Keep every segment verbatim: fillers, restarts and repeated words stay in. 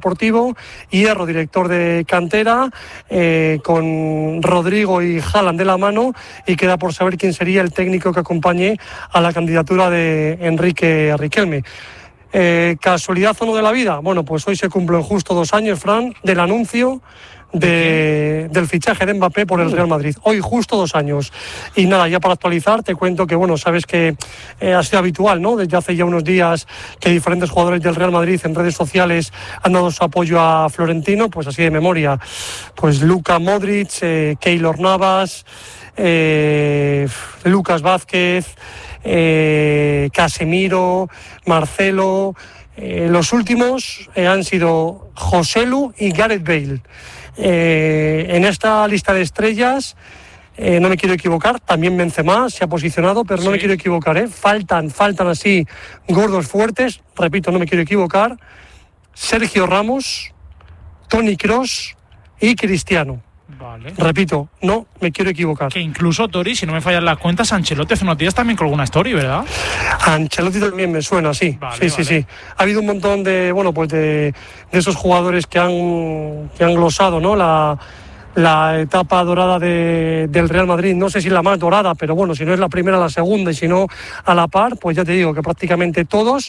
deportivo, Hierro, director de cantera, eh, con Rodrigo y Haaland de la mano, y queda por saber quién sería el técnico que acompañe a la candidatura de Enrique Riquelme. Eh, ¿Casualidad o no de la vida? Bueno, pues hoy se cumplen justo dos años, Fran, del anuncio De, del fichaje de Mbappé por el Real Madrid. Hoy justo dos años. Y nada, ya para actualizar te cuento que, bueno, sabes que eh, ha sido habitual, ¿no? Desde hace ya unos días que diferentes jugadores del Real Madrid en redes sociales han dado su apoyo a Florentino, pues así de memoria. Pues Luka Modric, eh, Keylor Navas, eh, Lucas Vázquez, eh, Casemiro, Marcelo. Eh, los últimos eh, han sido Joselu y Gareth Bale. Eh, en esta lista de estrellas, eh, no me quiero equivocar, también Benzema se ha posicionado, pero no sí. me quiero equivocar, ¿eh? faltan, faltan así gordos fuertes, repito, no me quiero equivocar, Sergio Ramos, Toni Kroos y Cristiano. Vale. Repito, no me quiero equivocar. Que incluso, Tori, si no me fallan las cuentas, Ancelotti hace unos días también colgó una story, ¿verdad? Ancelotti también me suena, sí. Vale, sí, vale. sí, sí. Ha habido un montón de, bueno, pues de, de esos jugadores que han, que han glosado, ¿no? La, la etapa dorada de, del Real Madrid. No sé si la más dorada, pero bueno, si no es la primera, la segunda, y si no a la par, pues ya te digo que prácticamente todos,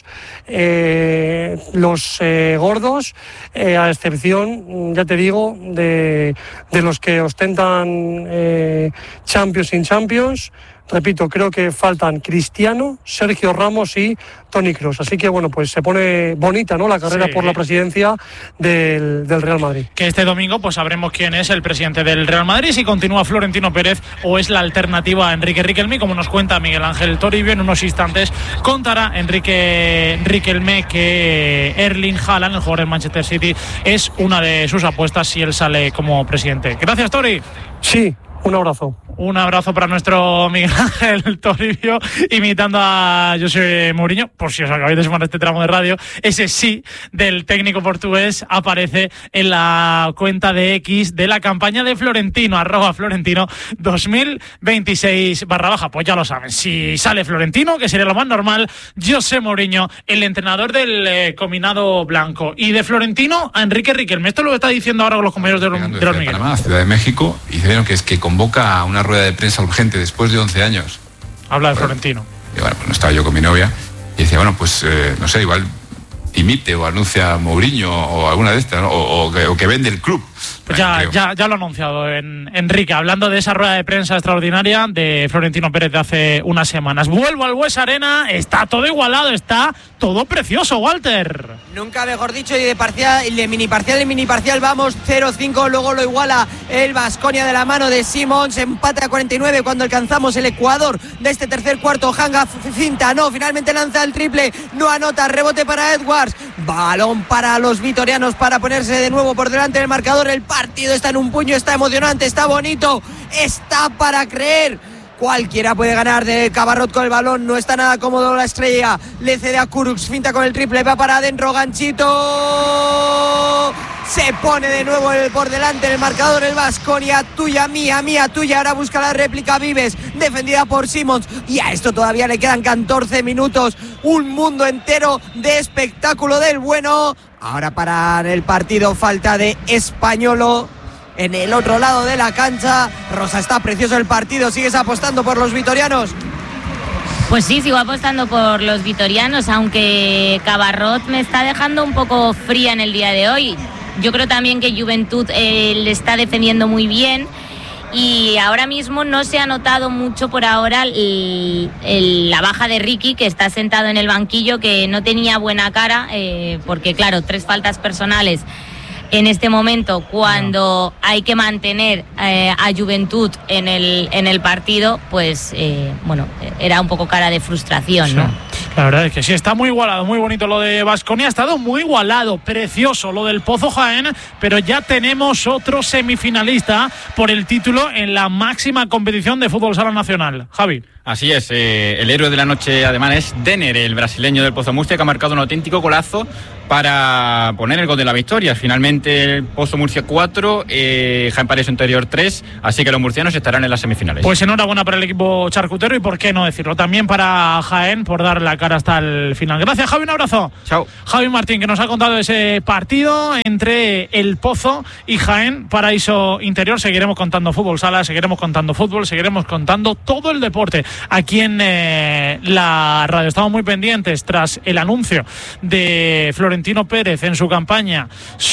eh, los eh, gordos, eh, a excepción, ya te digo, de, de los que ostentan eh, Champions sin Champions. Repito, creo que faltan Cristiano, Sergio Ramos y Toni Kroos. Así que, bueno, pues se pone bonita, ¿no?, la carrera sí. por la presidencia del, del Real Madrid. Que este domingo pues sabremos quién es el presidente del Real Madrid, si continúa Florentino Pérez o es la alternativa a Enrique Riquelme. Como nos cuenta Miguel Ángel Toribio, en unos instantes contará Enrique Riquelme que Erling Haaland, el jugador del Manchester City, es una de sus apuestas si él sale como presidente. Gracias, Tori. Sí. Un abrazo. Un abrazo para nuestro Miguel Ángel Toribio, imitando a José Mourinho, por si os acabáis de sumar este tramo de radio. Ese sí del técnico portugués aparece en la cuenta de X de la campaña de Florentino, arroba Florentino dos mil veintiséis barra baja. Pues ya lo saben, si sale Florentino, que sería lo más normal, José Mourinho, el entrenador del eh, combinado blanco. Y de Florentino a Enrique Riquelme. Esto lo está diciendo ahora con los compañeros de, de, de los Miguel. Panamá, Ciudad de México, y dijeron que es que convoca a una rueda de prensa urgente después de once años. Habla de bueno, Florentino. Y bueno, pues no estaba yo con mi novia y decía, bueno, pues eh, no sé, igual imite o anuncia a Mourinho o alguna de estas, ¿no? o, o, que, o que vende el club. Pues ya, ya, ya lo ha anunciado en Enrique, hablando de esa rueda de prensa extraordinaria de Florentino Pérez de hace unas semanas. Vuelvo al Bues Arena, está todo igualado, está todo precioso, Walter. Nunca mejor dicho, y de parcial, y de mini parcial en mini parcial vamos cero cinco, luego lo iguala el Baskonia de la mano de Simons, empate a cuarenta y nueve cuando alcanzamos el Ecuador de este tercer cuarto. Hanga cinta, no, finalmente lanza el triple, no anota, rebote para Edwards, balón para los vitorianos para ponerse de nuevo por delante del marcador. El partido está en un puño, está emocionante, está bonito, está para creer. Cualquiera puede ganar de Cabarrot con el balón, no está nada cómodo la estrella, le cede a Kurucs, finta con el triple, va para adentro, ganchito, se pone de nuevo el, por delante el marcador el Baskonia, tuya, mía, mía, tuya, ahora busca la réplica Vives, defendida por Simons, y a esto todavía le quedan catorce minutos, un mundo entero de espectáculo del bueno. Ahora para el partido falta de Españolo en el otro lado de la cancha. Rosa, está precioso el partido, ¿sigues apostando por los vitorianos? Pues sí, sigo apostando por los vitorianos, aunque Cabarrot me está dejando un poco fría en el día de hoy. Yo creo también que Juventud eh, le está defendiendo muy bien y ahora mismo no se ha notado mucho por ahora el, el, la baja de Ricky, que está sentado en el banquillo, que no tenía buena cara, eh, porque claro, tres faltas personales en este momento, cuando no. hay que mantener eh, a Juventud en el, en el partido, pues eh, bueno, era un poco cara de frustración, sí. ¿no? La verdad es que sí, está muy igualado, muy bonito lo de Baskonia, ha estado muy igualado, precioso lo del Pozo Jaén, pero ya tenemos otro semifinalista por el título en la máxima competición de fútbol sala nacional. Javi. Así es, eh, el héroe de la noche además es Denner, el brasileño del Pozo Murcia, que ha marcado un auténtico golazo para poner el gol de la victoria. Finalmente el Pozo Murcia cuatro, eh, Jaén Paraíso Interior tres, así que los murcianos estarán en las semifinales. Pues enhorabuena para el equipo charcutero y por qué no decirlo, también para Jaén por dar la cara hasta el final. Gracias, Javi, un abrazo. Chao. Javi Martín, que nos ha contado ese partido entre el Pozo y Jaén Paraíso Interior. Seguiremos contando fútbol sala, seguiremos contando fútbol, seguiremos contando todo el deporte aquí en eh, la radio. Estamos muy pendientes tras el anuncio de Florentino Pérez en su campaña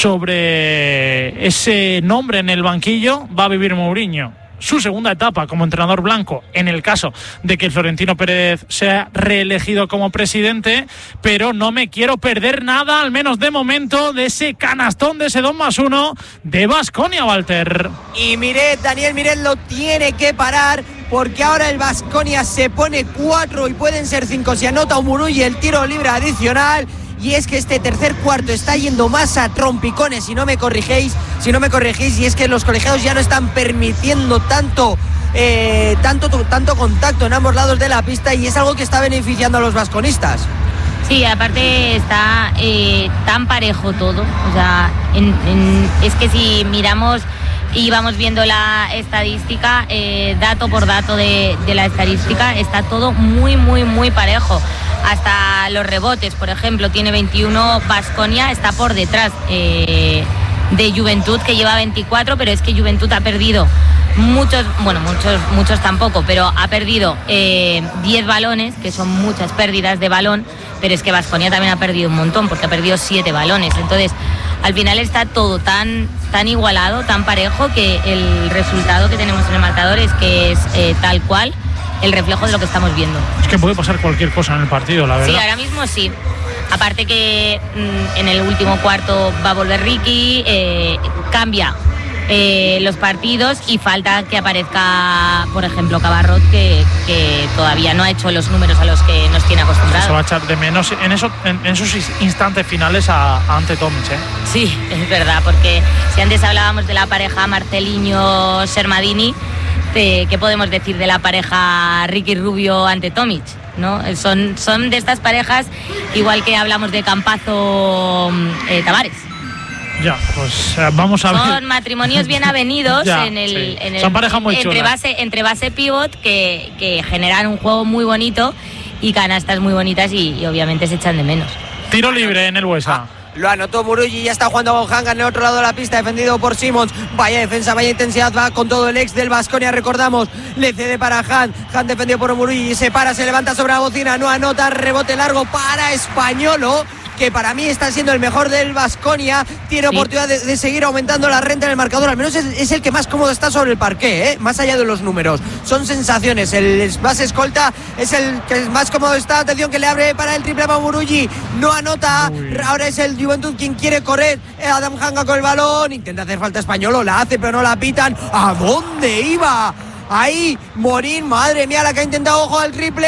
sobre ese nombre en el banquillo. Va a vivir Mourinho su segunda etapa como entrenador blanco en el caso de que Florentino Pérez sea reelegido como presidente, pero no me quiero perder nada, al menos de momento, de ese canastón, de ese dos más uno de Baskonia, Walter. Y Miret, Daniel Miret lo tiene que parar, porque ahora el Baskonia se pone cuatro y pueden ser cinco si anota Umuruy el tiro libre adicional. Y es que este tercer cuarto está yendo más a trompicones, si no me corrigéis, si no me corrigéis, y es que los colegiados ya no están permitiendo tanto, eh, tanto, tanto contacto en ambos lados de la pista, y es algo que está beneficiando a los vasconistas. Sí, aparte está eh, tan parejo todo, o sea, en, en, es que si miramos y vamos viendo la estadística, eh, dato por dato de, de la estadística, está todo muy, muy, muy parejo. Hasta los rebotes, por ejemplo, tiene veintiuno Baskonia, está por detrás eh, de Juventud, que lleva veinticuatro, pero es que Juventud ha perdido muchos, bueno, muchos, muchos tampoco, pero ha perdido eh, diez balones, que son muchas pérdidas de balón, pero es que Baskonia también ha perdido un montón, porque ha perdido siete balones. Entonces, al final está todo tan, tan igualado, tan parejo, que el resultado que tenemos en el marcador es que es eh, tal cual el reflejo de lo que estamos viendo. Es que puede pasar cualquier cosa en el partido, la verdad. Sí, ahora mismo sí. Aparte que mmm, en el último cuarto va a volver Ricky, eh, cambia eh, los partidos y falta que aparezca, por ejemplo, Cabarrot, que, que todavía no ha hecho los números a los que nos tiene acostumbrados. Se va a echar de menos en, eso, en, en esos instantes finales a, a Ante Tomic, ¿eh? Sí, es verdad, porque si antes hablábamos de la pareja Marceliño-Sermadini, ¿qué podemos decir de la pareja Ricky Rubio ante Tomic? ¿No? Son, son de estas parejas, igual que hablamos de Campazo eh, Tavares. Ya, pues eh, vamos a ver. Son matrimonios bien avenidos ya, en el, sí. en el Son parejas muy entre chulas. base, entre base pivot que, que generan un juego muy bonito y canastas muy bonitas y, y obviamente se echan de menos. Tiro libre en el Buesa. Lo anotó Murugi y ya está jugando con Hanga en el otro lado de la pista, defendido por Simons. Vaya defensa, vaya intensidad, va con todo el ex del Baskonia, recordamos. Le cede para Han, Han defendido por Murugi, se para, se levanta sobre la bocina, no anota, rebote largo para Españolo, que para mí está siendo el mejor del Baskonia. Tiene sí. oportunidad de, de seguir aumentando la renta en el marcador, al menos es, es el que más cómodo está sobre el parqué, ¿eh? Más allá de los números, son sensaciones. El base escolta es el que más cómodo está. Atención que le abre para el triple a Murugi, no anota. Uy. Ahora es el Juventud quien quiere correr. Adam Hanga con el balón, intenta hacer falta Españolo, la hace pero no la pitan. ¿A dónde iba? Ahí, Morín, madre mía, la que ha intentado, ojo al triple,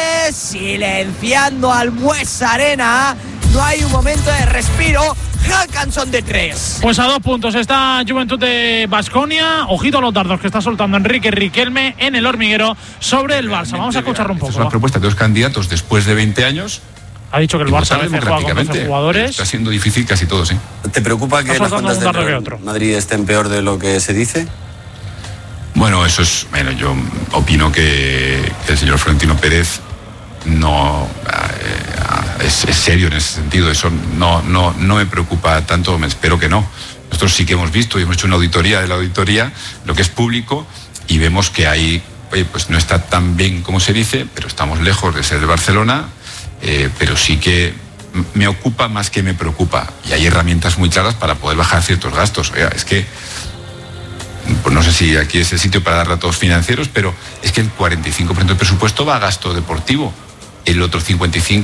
silenciando al Buesa Arena. No hay un momento de respiro. Hackanson de tres. Pues a dos puntos está Juventud de Baskonia. Ojito a los dardos que está soltando Enrique Riquelme en el hormiguero sobre el Barça. Vamos a escucharlo un poco. Es una propuesta de dos candidatos después de veinte años. Ha dicho que el Barça a veces juega con doce jugadores. Está siendo difícil casi todo, sí. ¿Te preocupa que las cuentas de Madrid estén peor de lo que se dice? Bueno, eso es... Bueno, yo opino que, que el señor Florentino Pérez no... Eh, es, es serio en ese sentido. Eso no, no, no me preocupa tanto, me espero que no. Nosotros sí que hemos visto y hemos hecho una auditoría de la auditoría, lo que es público, y vemos que ahí, oye, pues no está tan bien como se dice, pero estamos lejos de ser el Barcelona, eh, pero sí que me ocupa más que me preocupa. Y hay herramientas muy claras para poder bajar ciertos gastos. Oiga, es que pues no sé si aquí es el sitio para dar datos financieros, pero es que el cuarenta y cinco por ciento del presupuesto va a gasto deportivo, el otro cincuenta y cinco por ciento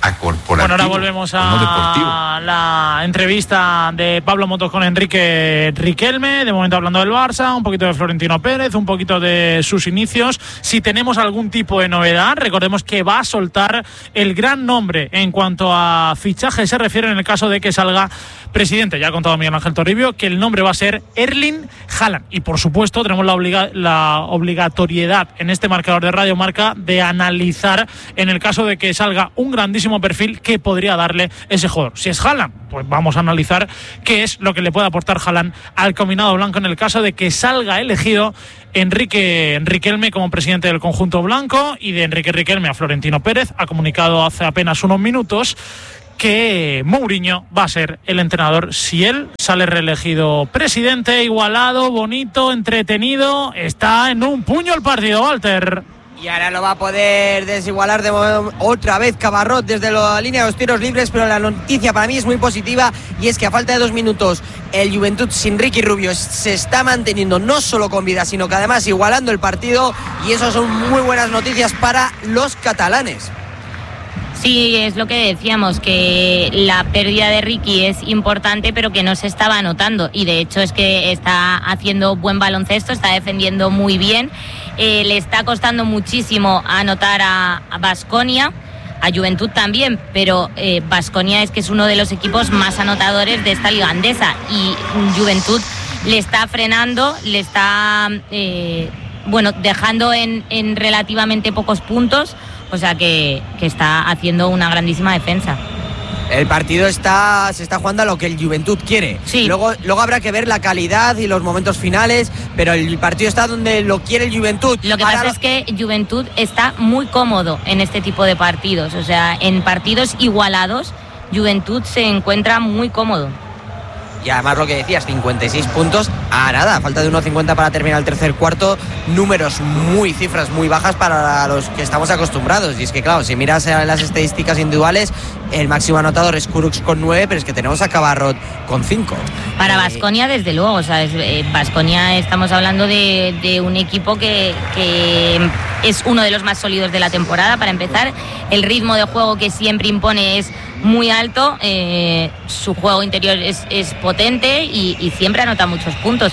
corporativo. Bueno, ahora volvemos a no la entrevista de Pablo Motos con Enrique Riquelme, de momento hablando del Barça, un poquito de Florentino Pérez, un poquito de sus inicios. Si tenemos algún tipo de novedad, recordemos que va a soltar el gran nombre en cuanto a fichaje se refiere en el caso de que salga presidente. Ya ha contado Miguel Ángel Toribio que el nombre va a ser Erling Haaland. Y por supuesto tenemos la, obliga- la obligatoriedad en este marcador de Radio Marca de analizar en el caso de que salga un grandísimo perfil que podría darle ese jugador. Si es Haaland, pues vamos a analizar qué es lo que le puede aportar Haaland al combinado blanco en el caso de que salga elegido Enrique Riquelme como presidente del conjunto blanco. Y de Enrique Riquelme a Florentino Pérez ha comunicado hace apenas unos minutos que Mourinho va a ser el entrenador si él sale reelegido presidente. Igualado, bonito, entretenido, está en un puño el partido, Walter. Y ahora lo va a poder desigualar de otra vez Cabarrot desde la línea de los tiros libres, pero la noticia para mí es muy positiva y es que a falta de dos minutos el Juventud sin Ricky Rubio se está manteniendo no solo con vida, sino que además igualando el partido, y eso son muy buenas noticias para los catalanes. Sí, es lo que decíamos, que la pérdida de Ricky es importante, pero que no se estaba notando. Y de hecho es que está haciendo buen baloncesto, está defendiendo muy bien. Eh, le está costando muchísimo anotar a Baskonia, a Juventud también, pero Baskonia eh, es que es uno de los equipos más anotadores de esta liga andesa. Y Juventud le está frenando, le está eh, bueno, dejando en, en relativamente pocos puntos. O sea que, que está haciendo una grandísima defensa. El partido está se está jugando a lo que el Juventud quiere. Sí. Luego, luego habrá que ver la calidad y los momentos finales, pero el partido está donde lo quiere el Juventud. Lo que Ahora pasa lo... es que Juventud está muy cómodo en este tipo de partidos. O sea, en partidos igualados, Juventud se encuentra muy cómodo. Y además lo que decías, cincuenta y seis puntos a nada, falta de uno cincuenta para terminar el tercer cuarto, números muy, cifras muy bajas para los que estamos acostumbrados. Y es que claro, si miras las estadísticas individuales, el máximo anotador es Kurucs con nueve, pero es que tenemos a Cabarrot con cinco. Para Baskonia, desde luego, o sea, Baskonia estamos hablando de, de un equipo que, que es uno de los más sólidos de la temporada. Para empezar, el ritmo de juego que siempre impone es muy alto, eh, su juego interior es, es potente y, y siempre anota muchos puntos.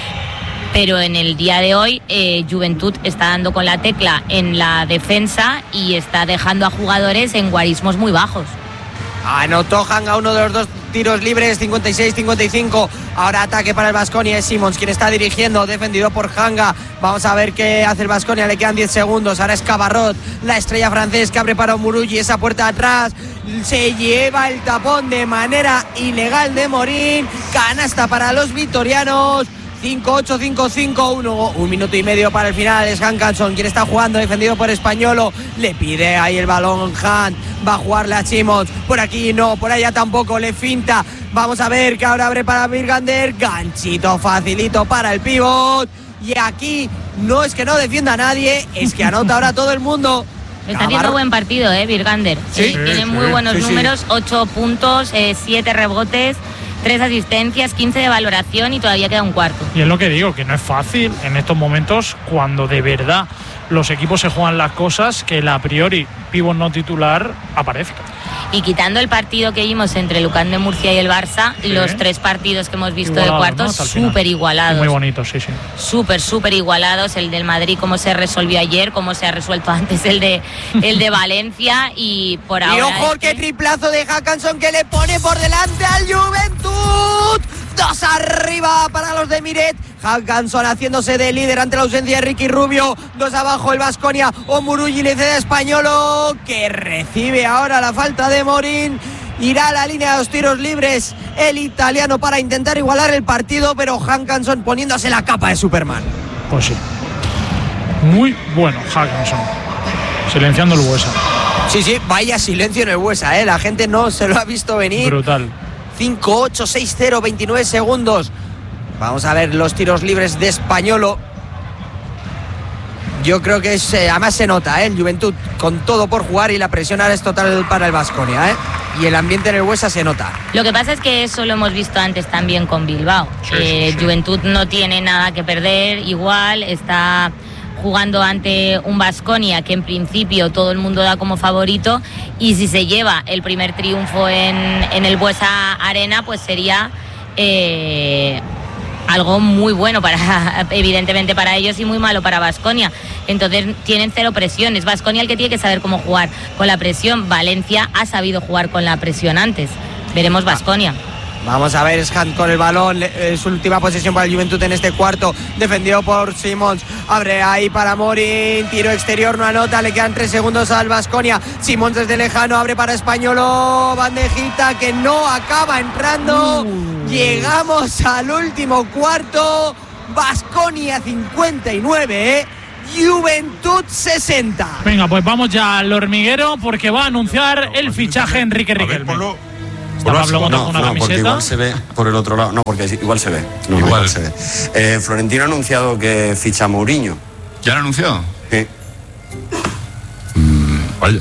Pero en el día de hoy eh, Juventud está dando con la tecla en la defensa y está dejando a jugadores en guarismos muy bajos. Anotó Hanga uno de los dos tiros libres, cincuenta y seis cincuenta y cinco. Ahora ataque para el Baskonia, es Simons quien está dirigiendo, defendido por Hanga. Vamos a ver qué hace el Baskonia, le quedan diez segundos. Ahora es Cabarrot, la estrella francés que abre para Murulli, esa puerta atrás. Se lleva el tapón de manera ilegal de Morín. Canasta para los vitorianos. cinco ocho, cinco cinco, uno, un minuto y medio para el final. Es Hankanson quien está jugando, defendido por Españolo. Le pide ahí el balón Han. Va a jugarle a Simons. Por aquí no, por allá tampoco. Le finta. Vamos a ver que ahora abre para Virgander. Ganchito facilito para el pívot. Y aquí no es que no defienda a nadie, es que anota ahora todo el mundo. Está haciendo buen partido, ¿eh? Virgander. ¿Sí? Eh, tiene sí, muy sí, buenos sí, números, sí. ocho puntos, eh, siete rebotes, tres asistencias, quince de valoración y todavía queda un cuarto. Y es lo que digo, que no es fácil en estos momentos cuando de verdad los equipos se juegan las cosas, que el a priori pívot no titular aparezca. Y quitando el partido que vimos entre el U C A M de Murcia y el Barça, sí, los tres partidos que hemos visto igualados, de cuartos, ¿no? Súper igualados. Muy bonitos, sí, sí. Súper, súper igualados. El del Madrid, cómo se resolvió ayer, cómo se ha resuelto antes el de el de Valencia. Y por ahora. Y ojo, este... qué triplazo de Hackanson que le pone por delante al Juventud. Dos arriba para los de Miret. Hackanson haciéndose de líder ante la ausencia de Ricky Rubio. Dos abajo el Baskonia. O Murulli le cede a Españolo, que recibe ahora la falta de Morín. Irá a la línea de los tiros libres el italiano para intentar igualar el partido, pero Hackanson poniéndose la capa de Superman. Pues sí. Muy bueno Hackanson. Silenciando el Buesa. Sí, sí, vaya silencio en el Buesa, ¿eh? La gente no se lo ha visto venir. Brutal. cinco ocho, seis cero, veintinueve segundos. Vamos a ver los tiros libres de Españolo. Yo creo que es, eh, además se nota, ¿eh? El Juventud con todo por jugar y la presión ahora es total para el Baskonia, ¿eh? Y el ambiente en el Buesa se nota. Lo que pasa es que eso lo hemos visto antes también con Bilbao. Sí, eh, sí, sí. Juventud no tiene nada que perder, igual está jugando ante un Baskonia que en principio todo el mundo da como favorito, y si se lleva el primer triunfo en, en el Buesa Arena, pues sería eh, algo muy bueno para, evidentemente para ellos, y muy malo para Baskonia. Entonces tienen cero presión. Es Baskonia el que tiene que saber cómo jugar con la presión. Valencia ha sabido jugar con la presión antes. Veremos Baskonia. Vamos a ver, Scant con el balón, eh, su última posesión para el Juventud en este cuarto, defendido por Simons, abre ahí para Morín, tiro exterior, no anota, le quedan tres segundos al Baskonia. Simons desde lejano, abre para Españolo, bandejita que no acaba entrando. Uh. Llegamos al último cuarto, Baskonia cincuenta y nueve, ¿eh? Juventud sesenta. Venga, pues vamos ya al hormiguero porque va a anunciar el fichaje Enrique Riquelme. No, no, no, porque igual se ve por el otro lado. No, porque igual se ve. No, igual. igual se ve. Eh, Florentino ha anunciado que ficha a Mourinho. ¿Ya lo ha anunciado? Sí. Mm, vaya.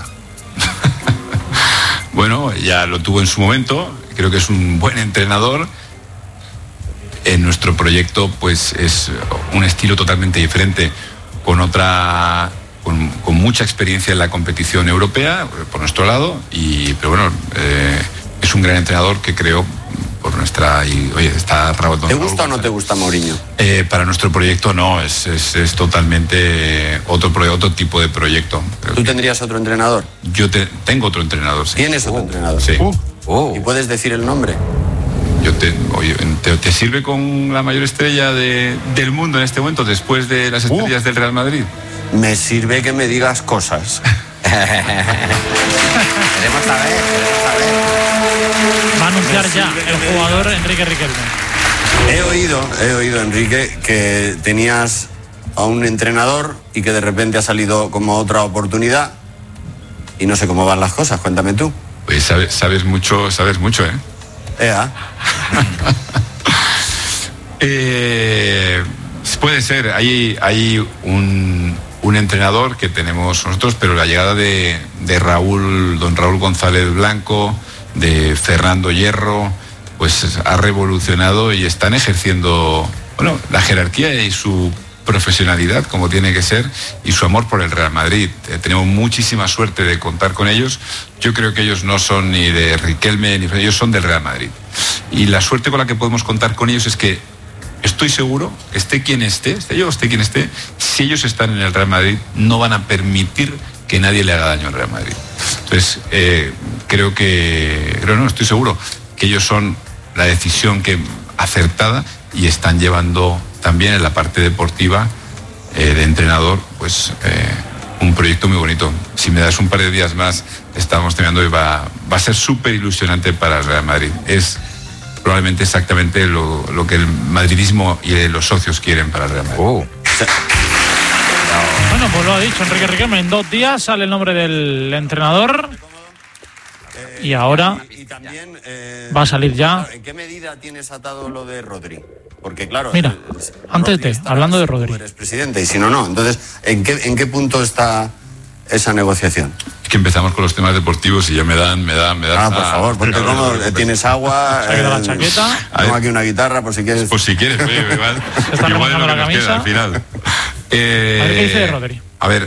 Bueno, ya lo tuvo en su momento. Creo que es un buen entrenador. En nuestro proyecto, pues es un estilo totalmente diferente, con otra, con, con mucha experiencia en la competición europea por nuestro lado. Y, pero bueno. Eh, Es un gran entrenador que creo por nuestra... Y, oye, está Raúl. ¿Te gusta o no te gusta Mourinho? Eh, para nuestro proyecto no, es, es, es totalmente otro, otro tipo de proyecto. ¿Tú tendrías otro entrenador? Yo te, tengo otro entrenador, sí. ¿Tienes otro oh, entrenador? Sí. Oh. Oh. ¿Y puedes decir el nombre? Yo te, oye, te, ¿te sirve con la mayor estrella de, del mundo en este momento, después de las estrellas oh. del Real Madrid? Me sirve que me digas cosas. Queremos saber, queremos saber. Va a anunciar ya el jugador Enrique Riquelme. He oído, he oído, Enrique, que tenías a un entrenador y que de repente ha salido como otra oportunidad y no sé cómo van las cosas. Cuéntame tú. Pues sabes, sabes mucho, sabes mucho, ¿eh? Ea. eh, puede ser, hay, hay un, un entrenador que tenemos nosotros, pero la llegada de, de Raúl, don Raúl González Blanco, de Fernando Hierro, pues ha revolucionado y están ejerciendo, bueno, la jerarquía y su profesionalidad como tiene que ser, y su amor por el Real Madrid. Eh, tenemos muchísima suerte de contar con ellos. Yo creo que ellos no son ni de Riquelme, ni ellos son del Real Madrid. Y la suerte con la que podemos contar con ellos es que estoy seguro, esté quien esté, esté yo, esté quien esté, si ellos están en el Real Madrid, no van a permitir que nadie le haga daño al Real Madrid. Entonces, eh, creo que, creo no, estoy seguro que ellos son la decisión que acertada y están llevando también en la parte deportiva eh, de entrenador, pues eh, un proyecto muy bonito. Si me das un par de días más, estamos terminando y va, va a ser súper ilusionante para el Real Madrid. Es probablemente exactamente lo, lo que el madridismo y los socios quieren para el Real Madrid. Oh. Bueno, pues lo ha dicho Enrique Riquelme, en dos días sale el nombre del entrenador y ahora y, y también, eh, va a salir ya. ¿En qué medida tienes atado lo de Rodri? Porque claro, mira, antes de, hablando de Rodri. Tú eres presidente y si no, no. Entonces, ¿en qué, en qué punto está esa negociación? Es que empezamos con los temas deportivos y ya me dan, me dan, me dan. Ah, por favor, porque no, como no, no, tienes agua, eh, la chaqueta. Tengo aquí una guitarra por si quieres. Por si quieres, oye, igual. Está igual es lo que la nos camisa. queda al final. Eh, a ver qué dice de Rodri. A ver,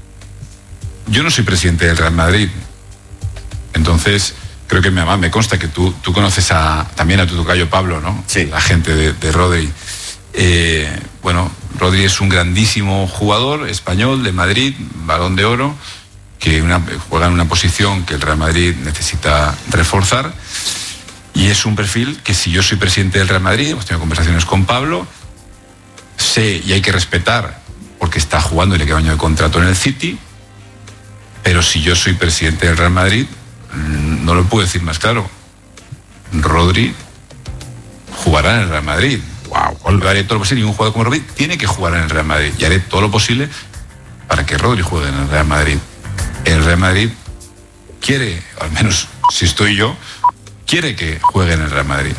yo no soy presidente del Real Madrid, entonces creo que me, me consta que tú, tú conoces a, también a tu tocayo Pablo, ¿no? Sí. La gente de, de Rodri. Eh, bueno, Rodri es un grandísimo jugador español de Madrid, Balón de Oro, que una, juega en una posición que el Real Madrid necesita reforzar, y es un perfil que, si yo soy presidente del Real Madrid, hemos tenido conversaciones con Pablo, sé y hay que respetar porque está jugando y le queda un año de contrato en el City, pero si yo soy presidente del Real Madrid, no lo puedo decir más claro, Rodri jugará en el Real Madrid. Wow, haré todo lo posible, y un jugador como Rodri tiene que jugar en el Real Madrid, y haré todo lo posible para que Rodri juegue en el Real Madrid. El Real Madrid quiere, al menos si estoy yo, quiere que juegue en el Real Madrid.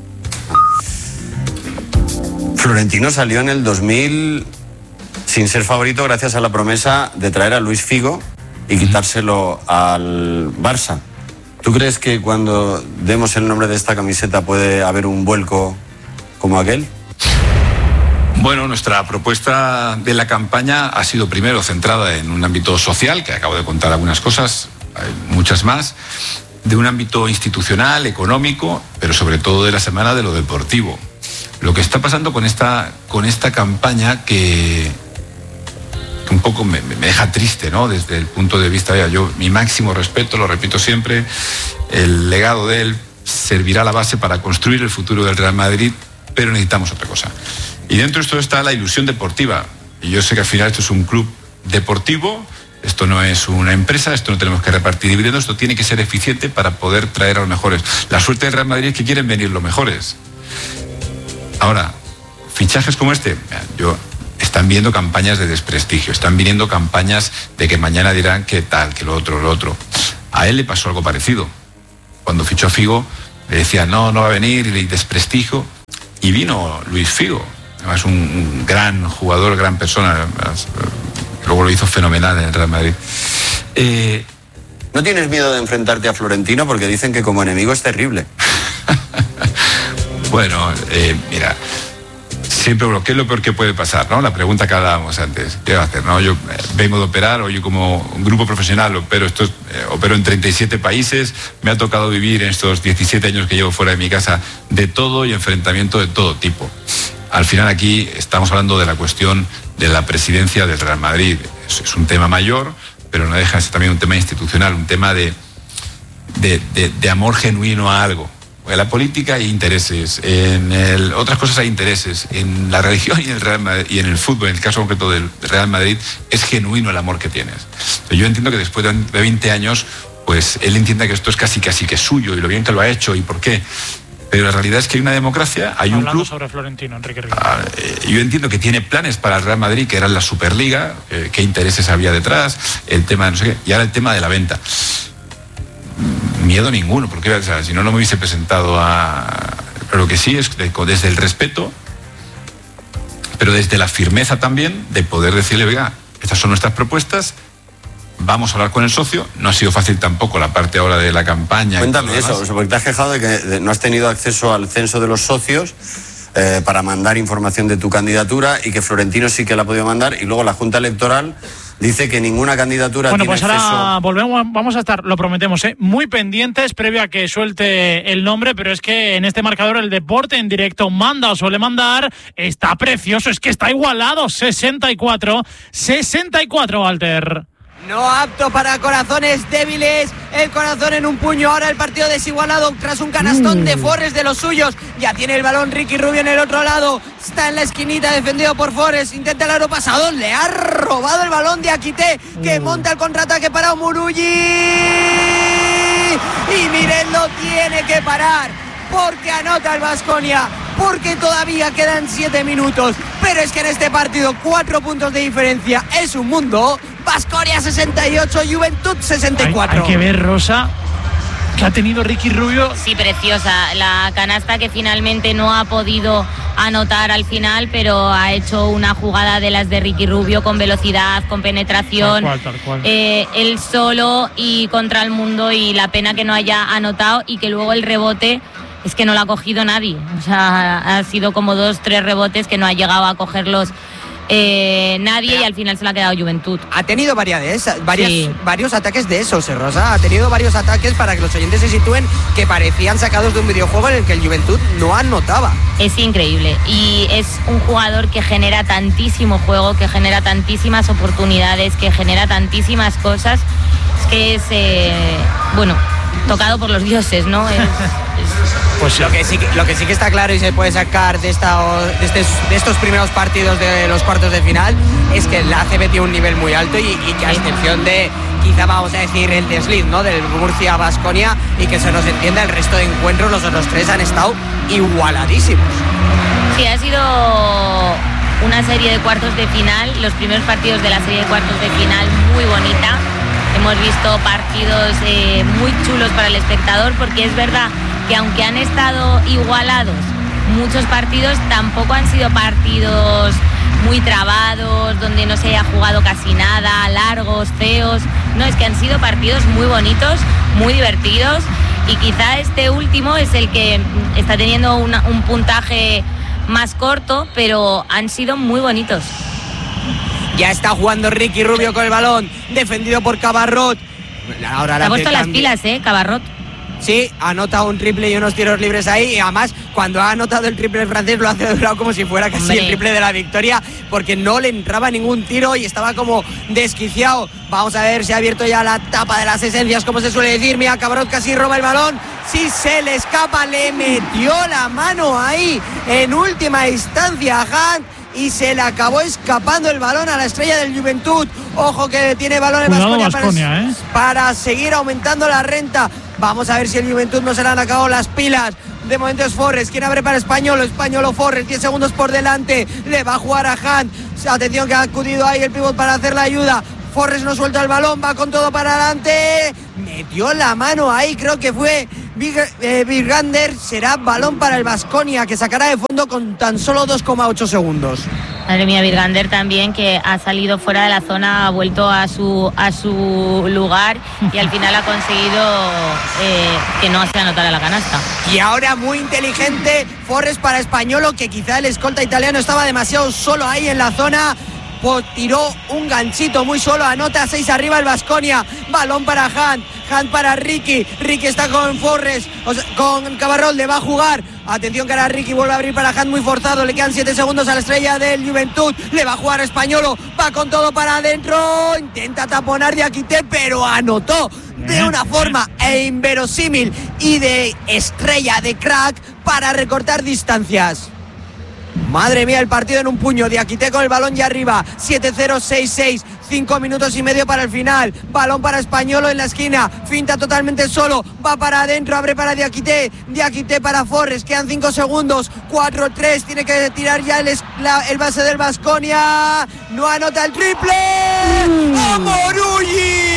Florentino salió en el dos mil sin ser favorito gracias a la promesa de traer a Luis Figo y quitárselo al Barça. ¿Tú crees que cuando demos el nombre de esta camiseta puede haber un vuelco como aquel? Bueno, nuestra propuesta de la campaña ha sido primero centrada en un ámbito social, que acabo de contar algunas cosas, hay muchas más, de un ámbito institucional, económico, pero sobre todo de la semana de lo deportivo. Lo que está pasando con esta, con esta campaña que, que un poco me, me deja triste, ¿no? Desde el punto de vista, ya, yo mi máximo respeto, lo repito siempre, el legado de él servirá la base para construir el futuro del Real Madrid, pero necesitamos otra cosa. Y dentro de esto está la ilusión deportiva. Y yo sé que al final esto es un club deportivo, esto no es una empresa, esto no tenemos que repartir dividendos, esto tiene que ser eficiente para poder traer a los mejores. La suerte del Real Madrid es que quieren venir los mejores. Ahora, fichajes como este, yo, están viendo campañas de desprestigio, están viniendo campañas de que mañana dirán que tal, que lo otro, lo otro. A él le pasó algo parecido. Cuando fichó a Figo, le decía, no, no va a venir, y desprestigio. Y vino Luis Figo. Además, un, un gran jugador, gran persona. Además, luego lo hizo fenomenal en el Real Madrid. Eh, ¿No tienes miedo de enfrentarte a Florentino? Porque dicen que como enemigo es terrible. Bueno, eh, mira, siempre, ¿qué es lo peor que puede pasar, no? La pregunta que hablábamos antes, ¿qué va a hacer, no? Yo eh, vengo de operar, o yo como un grupo profesional opero, esto, eh, opero en treinta y siete países, me ha tocado vivir en estos diecisiete años que llevo fuera de mi casa de todo y enfrentamiento de todo tipo. Al final aquí estamos hablando de la cuestión de la presidencia del Real Madrid. Es, es un tema mayor, pero no deja de ser también un tema institucional, un tema de, de, de, de amor genuino a algo. En la política hay intereses, en el, otras cosas hay intereses, en la religión y en el Real Madrid, y en el fútbol, en el caso concreto del Real Madrid, es genuino el amor que tienes. Yo entiendo que después de veinte años, pues él entienda que esto es casi casi que suyo y lo bien que lo ha hecho y por qué. Pero la realidad es que hay una democracia, hay Hablando un club... sobre Florentino, Enrique Rico. Ah, eh, yo entiendo que tiene planes para el Real Madrid, que era la Superliga, eh, qué intereses había detrás, el tema de no sé qué, y ahora el tema de la venta. Miedo ninguno, porque o sea, si no, no me hubiese presentado a... Pero lo que sí es de, desde el respeto, pero desde la firmeza también de poder decirle, oiga, estas son nuestras propuestas, vamos a hablar con el socio. No ha sido fácil tampoco la parte ahora de la campaña. Cuéntame eso, porque te has quejado de que no has tenido acceso al censo de los socios eh, para mandar información de tu candidatura y que Florentino sí que la ha podido mandar, y luego la Junta Electoral dice que ninguna candidatura bueno, tiene pues ahora acceso. volvemos, vamos a estar, lo prometemos, ¿eh? muy pendientes previo a que suelte el nombre, pero es que en este marcador el deporte en directo manda o suele mandar, está precioso, es que está igualado, sesenta y cuatro, sesenta y cuatro, Walter. No apto para corazones débiles, el corazón en un puño, ahora el partido desigualado tras un canastón mm. de Forres de los suyos, ya tiene el balón Ricky Rubio en el otro lado, está en la esquinita defendido por Forres, intenta el aro pasado, le ha robado el balón de Akité, que mm. monta el contraataque para Omurulli, y Miren lo tiene que parar, porque anota el Baskonia, porque todavía quedan siete minutos, pero es que en este partido cuatro puntos de diferencia es un mundo. Baskonia sesenta y ocho, Juventud sesenta y cuatro. Hay, hay que ver, Rosa, que ha tenido Ricky Rubio. Sí, preciosa. La canasta que finalmente no ha podido anotar al final, pero ha hecho una jugada de las de Ricky Rubio con velocidad, con penetración. Tal cual, tal cual. Eh, él solo y contra el mundo, y la pena que no haya anotado y que luego el rebote es que no lo ha cogido nadie. O sea, ha sido como dos, tres rebotes que no ha llegado a cogerlos Eh, nadie, y al final se le ha quedado Juventud. Ha tenido varias de esas, varias, sí. varios ataques de esos, Rosa. Ha tenido varios ataques, para que los oyentes se sitúen, que parecían sacados de un videojuego en el que el Juventud no anotaba. Es increíble, y es un jugador que genera tantísimo juego, que genera tantísimas oportunidades, que genera tantísimas cosas. Es que es, eh, bueno, tocado por los dioses, ¿no? Es, es... Pues lo que, sí, lo que sí que está claro y se puede sacar de, esta, de, este, de estos primeros partidos de los cuartos de final es que el A C B tiene un nivel muy alto, y, y que a excepción de, quizá vamos a decir, el desliz, ¿no?, del Murcia-Baskonia, y que se nos entienda, el resto de encuentros los otros tres han estado igualadísimos. Sí, ha sido una serie de cuartos de final, los primeros partidos de la serie de cuartos de final muy bonita. Hemos visto partidos eh, muy chulos para el espectador, porque es verdad que aunque han estado igualados muchos partidos, tampoco han sido partidos muy trabados, donde no se haya jugado casi nada, largos, feos. No, es que han sido partidos muy bonitos, muy divertidos, y quizá este último es el que está teniendo una, un puntaje más corto, pero han sido muy bonitos. Ya está jugando Ricky Rubio con el balón, defendido por Cabarrot. Ahora Se ha puesto las pilas, ¿eh, Cabarrot? Sí, anota un triple y unos tiros libres ahí. Y además, cuando ha anotado el triple el francés, lo hace de lado como si fuera casi Hombre. el triple de la victoria, porque no le entraba ningún tiro y estaba como desquiciado. Vamos a ver si ha abierto ya la tapa de las esencias, como se suele decir. Mira, Cabarrot casi roba el balón. Si se le escapa, le metió la mano ahí en última instancia a Hunt. Y se le acabó escapando el balón a la estrella del Juventud. Ojo que tiene balón en Baskonia para, ¿eh? para seguir aumentando la renta. Vamos a ver si el Juventud no se le han acabado las pilas. De momento es Forres, quien abre para Español, Español o Forres, diez segundos por delante. Le va a jugar a Hunt. Atención que ha acudido ahí el pívot para hacer la ayuda. Forres no suelta el balón, va con todo para adelante. Metió la mano ahí, creo que fue Virgander. Eh, será balón para el Baskonia, que sacará de fondo con tan solo dos coma ocho segundos. Madre mía, Virgander también, que ha salido fuera de la zona, ha vuelto a su a su lugar y al final ha conseguido eh, que no se anotara la canasta. Y ahora muy inteligente Forres para Españolo, que quizá el escolta italiano estaba demasiado solo ahí en la zona. Pues tiró un ganchito muy solo, anota seis arriba el Baskonia. Balón para Hunt, Hunt para Ricky. Ricky está con Forres, o sea, con Cabarrot, le va a jugar. Atención que ahora Ricky vuelve a abrir para Hunt muy forzado. Le quedan siete segundos a la estrella del Juventud. Le va a jugar Españolo, va con todo para adentro. Intenta taponar Diakité, pero anotó de una forma e inverosímil y de estrella, de crack, para recortar distancias. Madre mía, el partido en un puño. Diakité con el balón ya arriba. siete cero, seis seis. Cinco minutos y medio para el final. Balón para Españolo en la esquina. Finta totalmente solo. Va para adentro. Abre para Diakité. Diakité para Forres. Quedan cinco segundos. cuatro tres. Tiene que tirar ya el, la, el base del Baskonia. No anota el triple. ¡Amorulli!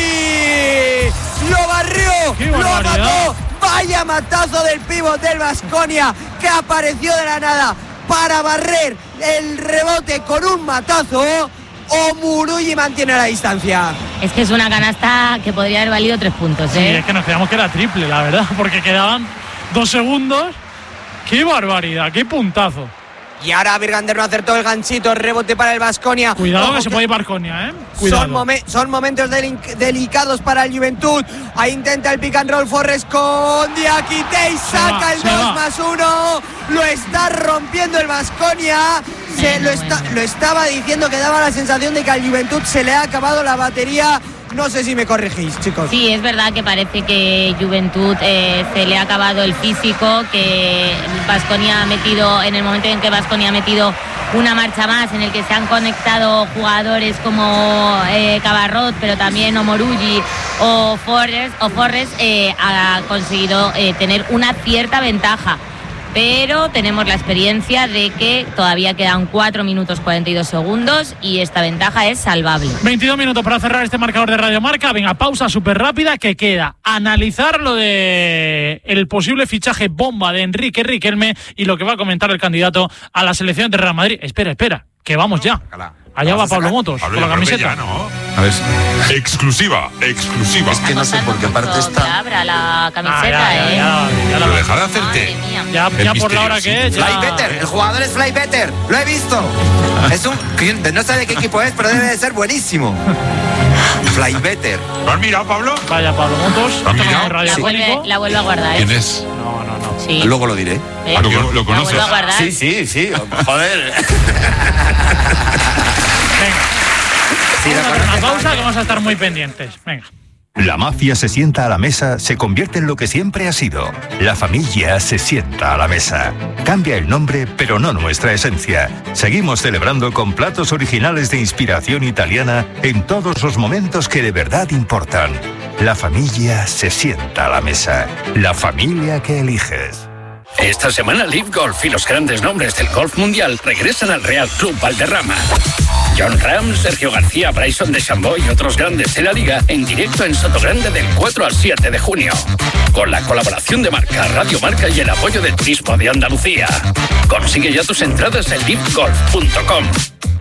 Lo barrió. Lo mató. Vaya matazo del pívot del Baskonia, que apareció de la nada para barrer el rebote con un matazo. Omurulli mantiene la distancia. Es que es una canasta que podría haber valido tres puntos, ¿eh? Sí, es que nos quedamos que era triple, la verdad, porque quedaban dos segundos. ¡Qué barbaridad! ¡Qué puntazo! Y ahora Virgander no acertó el ganchito, rebote para el Baskonia. Cuidado Ojo que, que se puede ir Baskonia, ¿eh? Cuidado. Son, momen son momentos delicados para el Juventud. Ahí intenta el pick and roll Forres con Diakité y saca va, el dos más uno. Lo está rompiendo el Baskonia. Se lo, está, lo estaba diciendo que daba la sensación de que al Juventud se le ha acabado la batería. No sé si me corregís, chicos. Sí, es verdad que parece que Juventud eh, se le ha acabado el físico, que Baskonia ha metido, en el momento en que Baskonia ha metido una marcha más, en el que se han conectado jugadores como eh, Cabarrot, pero también Omorulli o Forres, o Forres eh, ha conseguido eh, tener una cierta ventaja. Pero tenemos la experiencia de que todavía quedan cuatro minutos cuarenta y dos segundos y esta ventaja es salvable. veintidós minutos para cerrar este marcador de Radio Marca. Venga, pausa súper rápida que queda analizar lo de el posible fichaje bomba de Enrique Riquelme y lo que va a comentar el candidato a la selección de Real Madrid. Espera, espera, que vamos ya. Allá va Pablo Motos, Pablo, con la camiseta. Ya, ¿no? A ver, exclusiva, exclusiva. Es que no sé por qué parte está. Abra la camiseta, ah, ya, eh. Ya, ya, ya, ya, Pero deja de hacerte. Ya, ya por la hora que es. Fly Better, el jugador es Fly Better, lo he visto. Es un. No sé de qué equipo es, pero debe de ser buenísimo. Fly Better. ¿Lo has mirado, Pablo? Vaya, Pablo Motos. ¿Lo has mirado? La vuelve, la vuelve a guardar, ¿Quién ¿eh? es? No, no, no. Sí. Luego lo diré. ¿Eh? Ah, ¿Lo, lo conoces? La vuelve a guardar. Sí, sí, sí. Joder. Venga. Sí, vamos a hacer una pausa que vamos a estar muy pendientes. Venga. La mafia se sienta a la mesa, se convierte en lo que siempre ha sido. La familia se sienta a la mesa. Cambia el nombre, pero no nuestra esencia. Seguimos celebrando con platos originales de inspiración italiana en todos los momentos que de verdad importan. La familia se sienta a la mesa. La familia que eliges. Esta semana Live Golf y los grandes nombres del golf mundial regresan al Real Club Valderrama. John Ram, Sergio García, Bryson DeChambeau y otros grandes de la liga en directo en Sotogrande del cuatro al siete de junio. Con la colaboración de Marca, Radio Marca y el apoyo de Turismo de Andalucía. Consigue ya tus entradas en live golf punto com.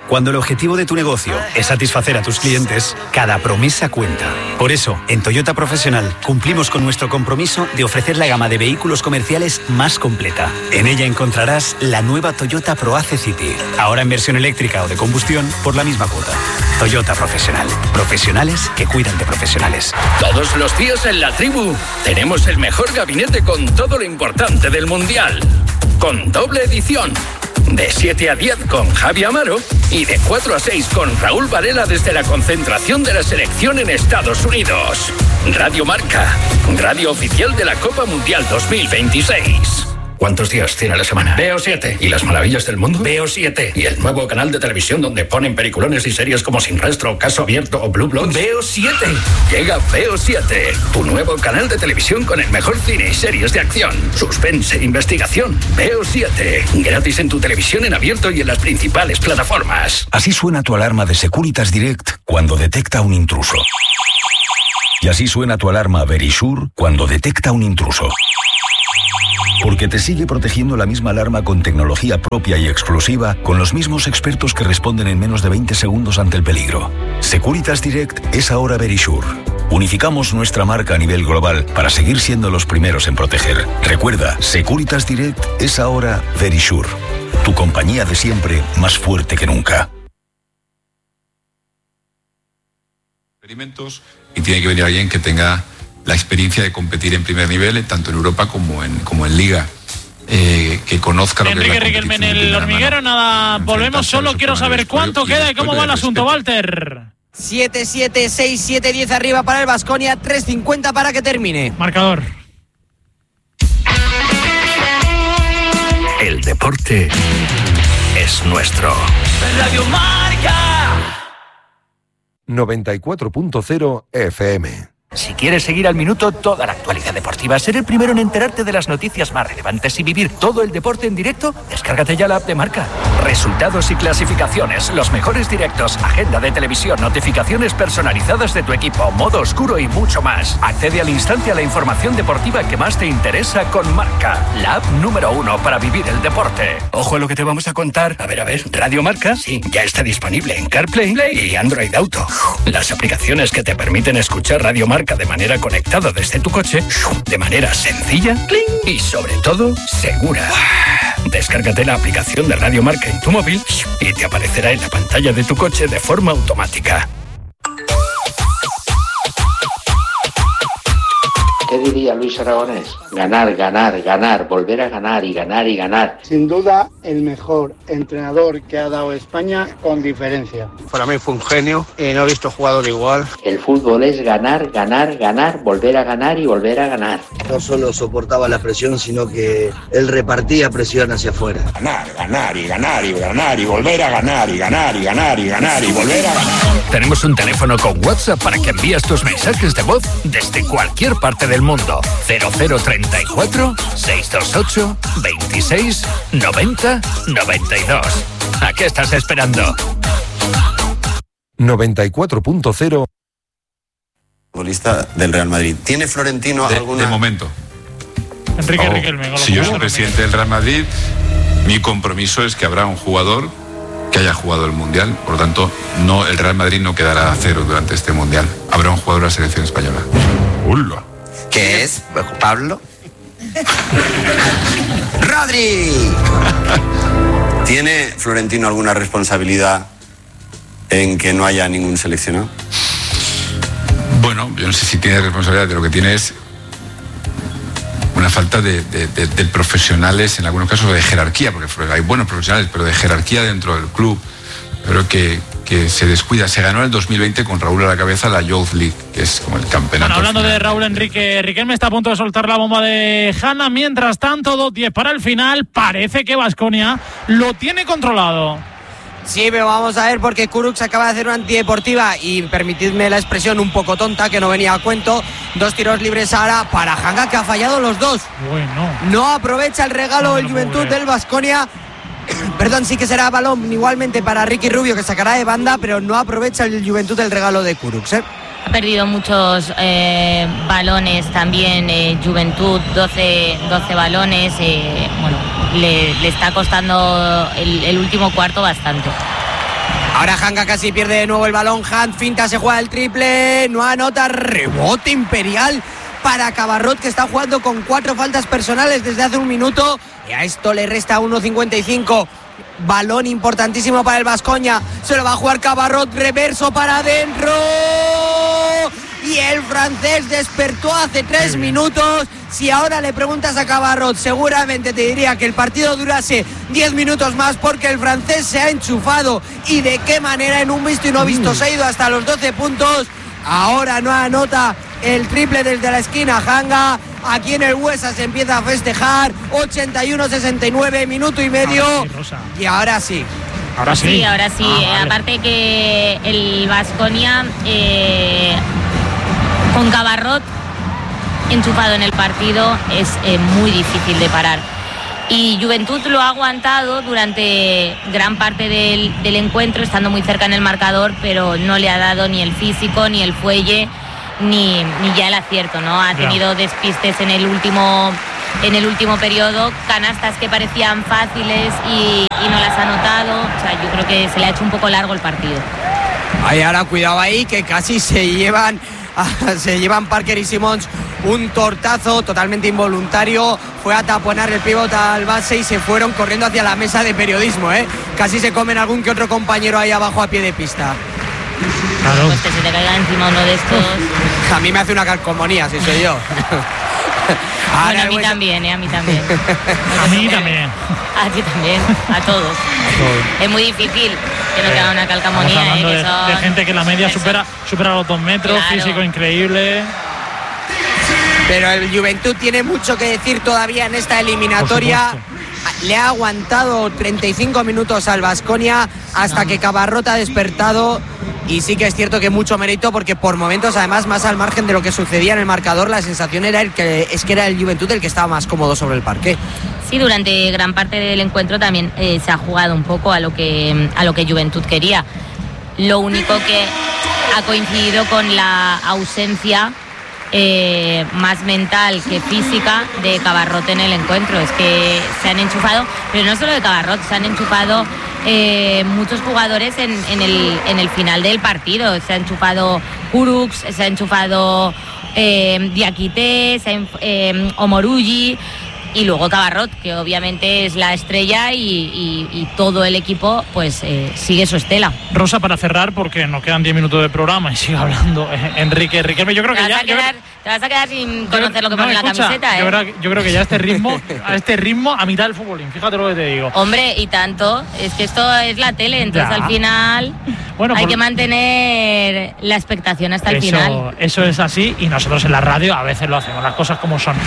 Cuando el objetivo de tu negocio es satisfacer a tus clientes, cada promesa cuenta. Por eso, en Toyota Profesional cumplimos con nuestro compromiso de ofrecer la gama de vehículos comerciales más completa. En ella encontrarás la nueva Toyota ProAce City, ahora en versión eléctrica o de combustión por la misma cuota. Toyota Profesional. Profesionales que cuidan de profesionales. Todos los días en La Tribu tenemos el mejor gabinete con todo lo importante del Mundial. Con doble edición. De siete a diez con Javi Amaro y de cuatro a seis con Raúl Varela desde la concentración de la selección en Estados Unidos. Radio Marca, radio oficial de la Copa Mundial dos mil veintiséis. ¿Cuántos días tiene la semana? Veo siete. ¿Y las maravillas del mundo? Veo siete. ¿Y el nuevo canal de televisión donde ponen peliculones y series como Sin Rastro, Caso Abierto o Blue Bloods? Veo siete. Llega Veo siete, tu nuevo canal de televisión con el mejor cine y series de acción, suspense e investigación. Veo siete. Gratis en tu televisión en abierto y en las principales plataformas. Así suena tu alarma de Securitas Direct cuando detecta un intruso. Y así suena tu alarma Verisure cuando detecta un intruso. Porque te sigue protegiendo la misma alarma con tecnología propia y exclusiva, con los mismos expertos que responden en menos de veinte segundos ante el peligro. Securitas Direct es ahora Verisure. Unificamos nuestra marca a nivel global para seguir siendo los primeros en proteger. Recuerda, Securitas Direct es ahora Verisure. Tu compañía de siempre, más fuerte que nunca. Experimentos, y tiene que venir alguien que tenga la experiencia de competir en primer nivel, tanto en Europa como en, como en Liga. Eh, que conozca lo Enrique que es la Riquelme en competición el de hormiguero, mano. nada, volvemos solo, quiero saber cuánto queda y cómo va el asunto, Walter. siete siete, seis siete, diez arriba para el Baskonia, tres cincuenta para que termine. Marcador. El deporte es nuestro. Radio Marca noventa y cuatro punto cero F M. Si quieres seguir al minuto toda la actualidad deportiva, ser el primero en enterarte de las noticias más relevantes y vivir todo el deporte en directo, descárgate ya la app de Marca. Resultados y clasificaciones, los mejores directos, agenda de televisión, notificaciones personalizadas de tu equipo, modo oscuro y mucho más. Accede al instante a la información deportiva que más te interesa con Marca, la app número uno para vivir el deporte. Ojo a lo que te vamos a contar. A ver, a ver, Radio Marca, sí, ya está disponible en CarPlay y Android Auto. Las aplicaciones que te permiten escuchar Radio Marca de manera conectada desde tu coche, de manera sencilla y sobre todo segura. Descárgate la aplicación de Radio Marca en tu móvil y te aparecerá en la pantalla de tu coche de forma automática. ¿Qué diría Luis Aragonés? Ganar, ganar, ganar, volver a ganar y ganar y ganar. Sin duda, el mejor entrenador que ha dado España con diferencia. Para mí fue un genio y no he visto jugador igual. El fútbol es ganar, ganar, ganar, volver a ganar y volver a ganar. No solo soportaba la presión, sino que él repartía presión hacia afuera. Ganar, ganar y ganar y ganar y volver a ganar y ganar y ganar y ganar y volver a ganar. Tenemos un teléfono con WhatsApp para que envíes tus mensajes de voz desde cualquier parte del mundo. cero cero treinta y cuatro, seiscientos veintiocho, veintiséis, noventa, noventa y dos. ¿A qué estás esperando? noventa y cuatro punto cero. Futbolista del Real Madrid. ¿Tiene Florentino de, alguna...? De momento. Enrique oh, Riquelme. Si yo soy presidente del Real Madrid, mi compromiso es que habrá un jugador que haya jugado el Mundial. Por lo tanto, no, el Real Madrid no quedará a cero durante este Mundial. Habrá un jugador de la selección española. Ulo. ¿Qué es, Pablo? ¡Rodri! ¿Tiene Florentino alguna responsabilidad en que no haya ningún seleccionado? Bueno, yo no sé si tiene responsabilidad, de lo que tiene es una falta de, de, de, de profesionales, en algunos casos de jerarquía, porque hay buenos profesionales, pero de jerarquía dentro del club. Pero que, que se descuida. Se ganó en el dos mil veinte con Raúl a la cabeza la Youth League, que es como el campeonato. Bueno, hablando final. de Raúl, Enrique Riquelme está a punto de soltar la bomba de Hanna. Mientras tanto, dos diez para el final. Parece que Baskonia lo tiene controlado. Sí, pero vamos a ver, porque Kurucs acaba de hacer una antideportiva y permitidme la expresión un poco tonta que no venía a cuento. Dos tiros libres ahora para Hanga, que ha fallado los dos. Bueno. No aprovecha el regalo no, el Juventud del Baskonia. Perdón, sí que será balón igualmente para Ricky Rubio, que sacará de banda, pero no aprovecha el Juventud del regalo de Kurucs, ¿eh? Ha perdido muchos eh, balones también, eh, Juventud, doce, doce balones. Eh, bueno, le, le está costando el, el último cuarto bastante. Ahora Hanga casi pierde de nuevo el balón. Hunt finta, se juega el triple. No anota, rebote imperial para Cabarrot, que está jugando con cuatro faltas personales desde hace un minuto. Y a esto le resta uno cincuenta y cinco. Balón importantísimo para el Baskonia. Se lo va a jugar Cabarrot, reverso para adentro. Y el francés despertó hace tres minutos. Si ahora le preguntas a Cabarrot, seguramente te diría que el partido durase diez minutos más, porque el francés se ha enchufado. Y de qué manera, en un visto y no visto, se ha ido hasta los doce puntos. Ahora no anota el triple desde la esquina Hanga. Aquí en el Huesa se empieza a festejar. ochenta y uno sesenta y nueve, minuto y medio. Ahora sí, y ahora sí. Ahora sí. Sí, ahora sí. Ah, vale. Aparte que el Baskonia, eh, con Cabarrot enchufado en el partido, es eh, muy difícil de parar. Y Juventud lo ha aguantado durante gran parte del, del encuentro, estando muy cerca en el marcador, pero no le ha dado ni el físico, ni el fuelle, ni, ni ya el acierto, ¿no? Ha tenido despistes en el último, en el último periodo, canastas que parecían fáciles y, y no las ha anotado. O sea, yo creo que se le ha hecho un poco largo el partido. Ay, ahora cuidado ahí, que casi se llevan se llevan Parker y Simmons un tortazo totalmente involuntario. Fue a taponar el pívot al base y se fueron corriendo hacia la mesa de periodismo, ¿eh? Casi se comen algún que otro compañero ahí abajo a pie de pista. Claro. Pues que se te caiga encima uno de estos. A mí me hace una calcomanía, si soy yo. Bueno, a mí también, ¿eh? A mí también. A mí también. A ti también, a todos. Es muy difícil que no te haga una calcamonía. Estamos hablando ¿eh? de, Que son... de gente que la media Eso. supera, supera los dos metros, Claro. físico increíble. Pero el Juventud tiene mucho que decir todavía en esta eliminatoria. Le ha aguantado treinta y cinco minutos al Baskonia hasta que Cabarrot ha despertado. Y sí que es cierto que mucho mérito, porque por momentos, además, más al margen de lo que sucedía en el marcador, la sensación era el que es que era el Juventud el que estaba más cómodo sobre el parqué. Sí, durante gran parte del encuentro también eh, se ha jugado un poco a lo que a lo que Juventud quería. Lo único que ha coincidido con la ausencia eh, más mental que física de Cabarrot en el encuentro. Es que se han enchufado, pero no solo de Cabarrot, se han enchufado eh, muchos jugadores en, en, el, en el final del partido. Se ha enchufado Kurucs, se ha enchufado eh, Diakité, se ha, eh, Omorugi. Y luego Cabarrot, que obviamente es la estrella, y, y, y todo el equipo pues eh, sigue su estela. Rosa, para cerrar, porque nos quedan diez minutos de programa y sigue hablando eh, Enrique. Enrique, yo creo que te, ya... vas a yo quedar, creo, te vas a quedar sin conocer lo que no, pone en la escucha, camiseta, ¿eh? Yo creo, yo creo que ya a este ritmo, a este ritmo, a mitad del futbolín, fíjate lo que te digo. Hombre, y tanto, es que esto es la tele, entonces Ya. al final Bueno, hay por- que mantener la expectación hasta el eso, final. Eso es así, y nosotros en la radio a veces lo hacemos, las cosas como son.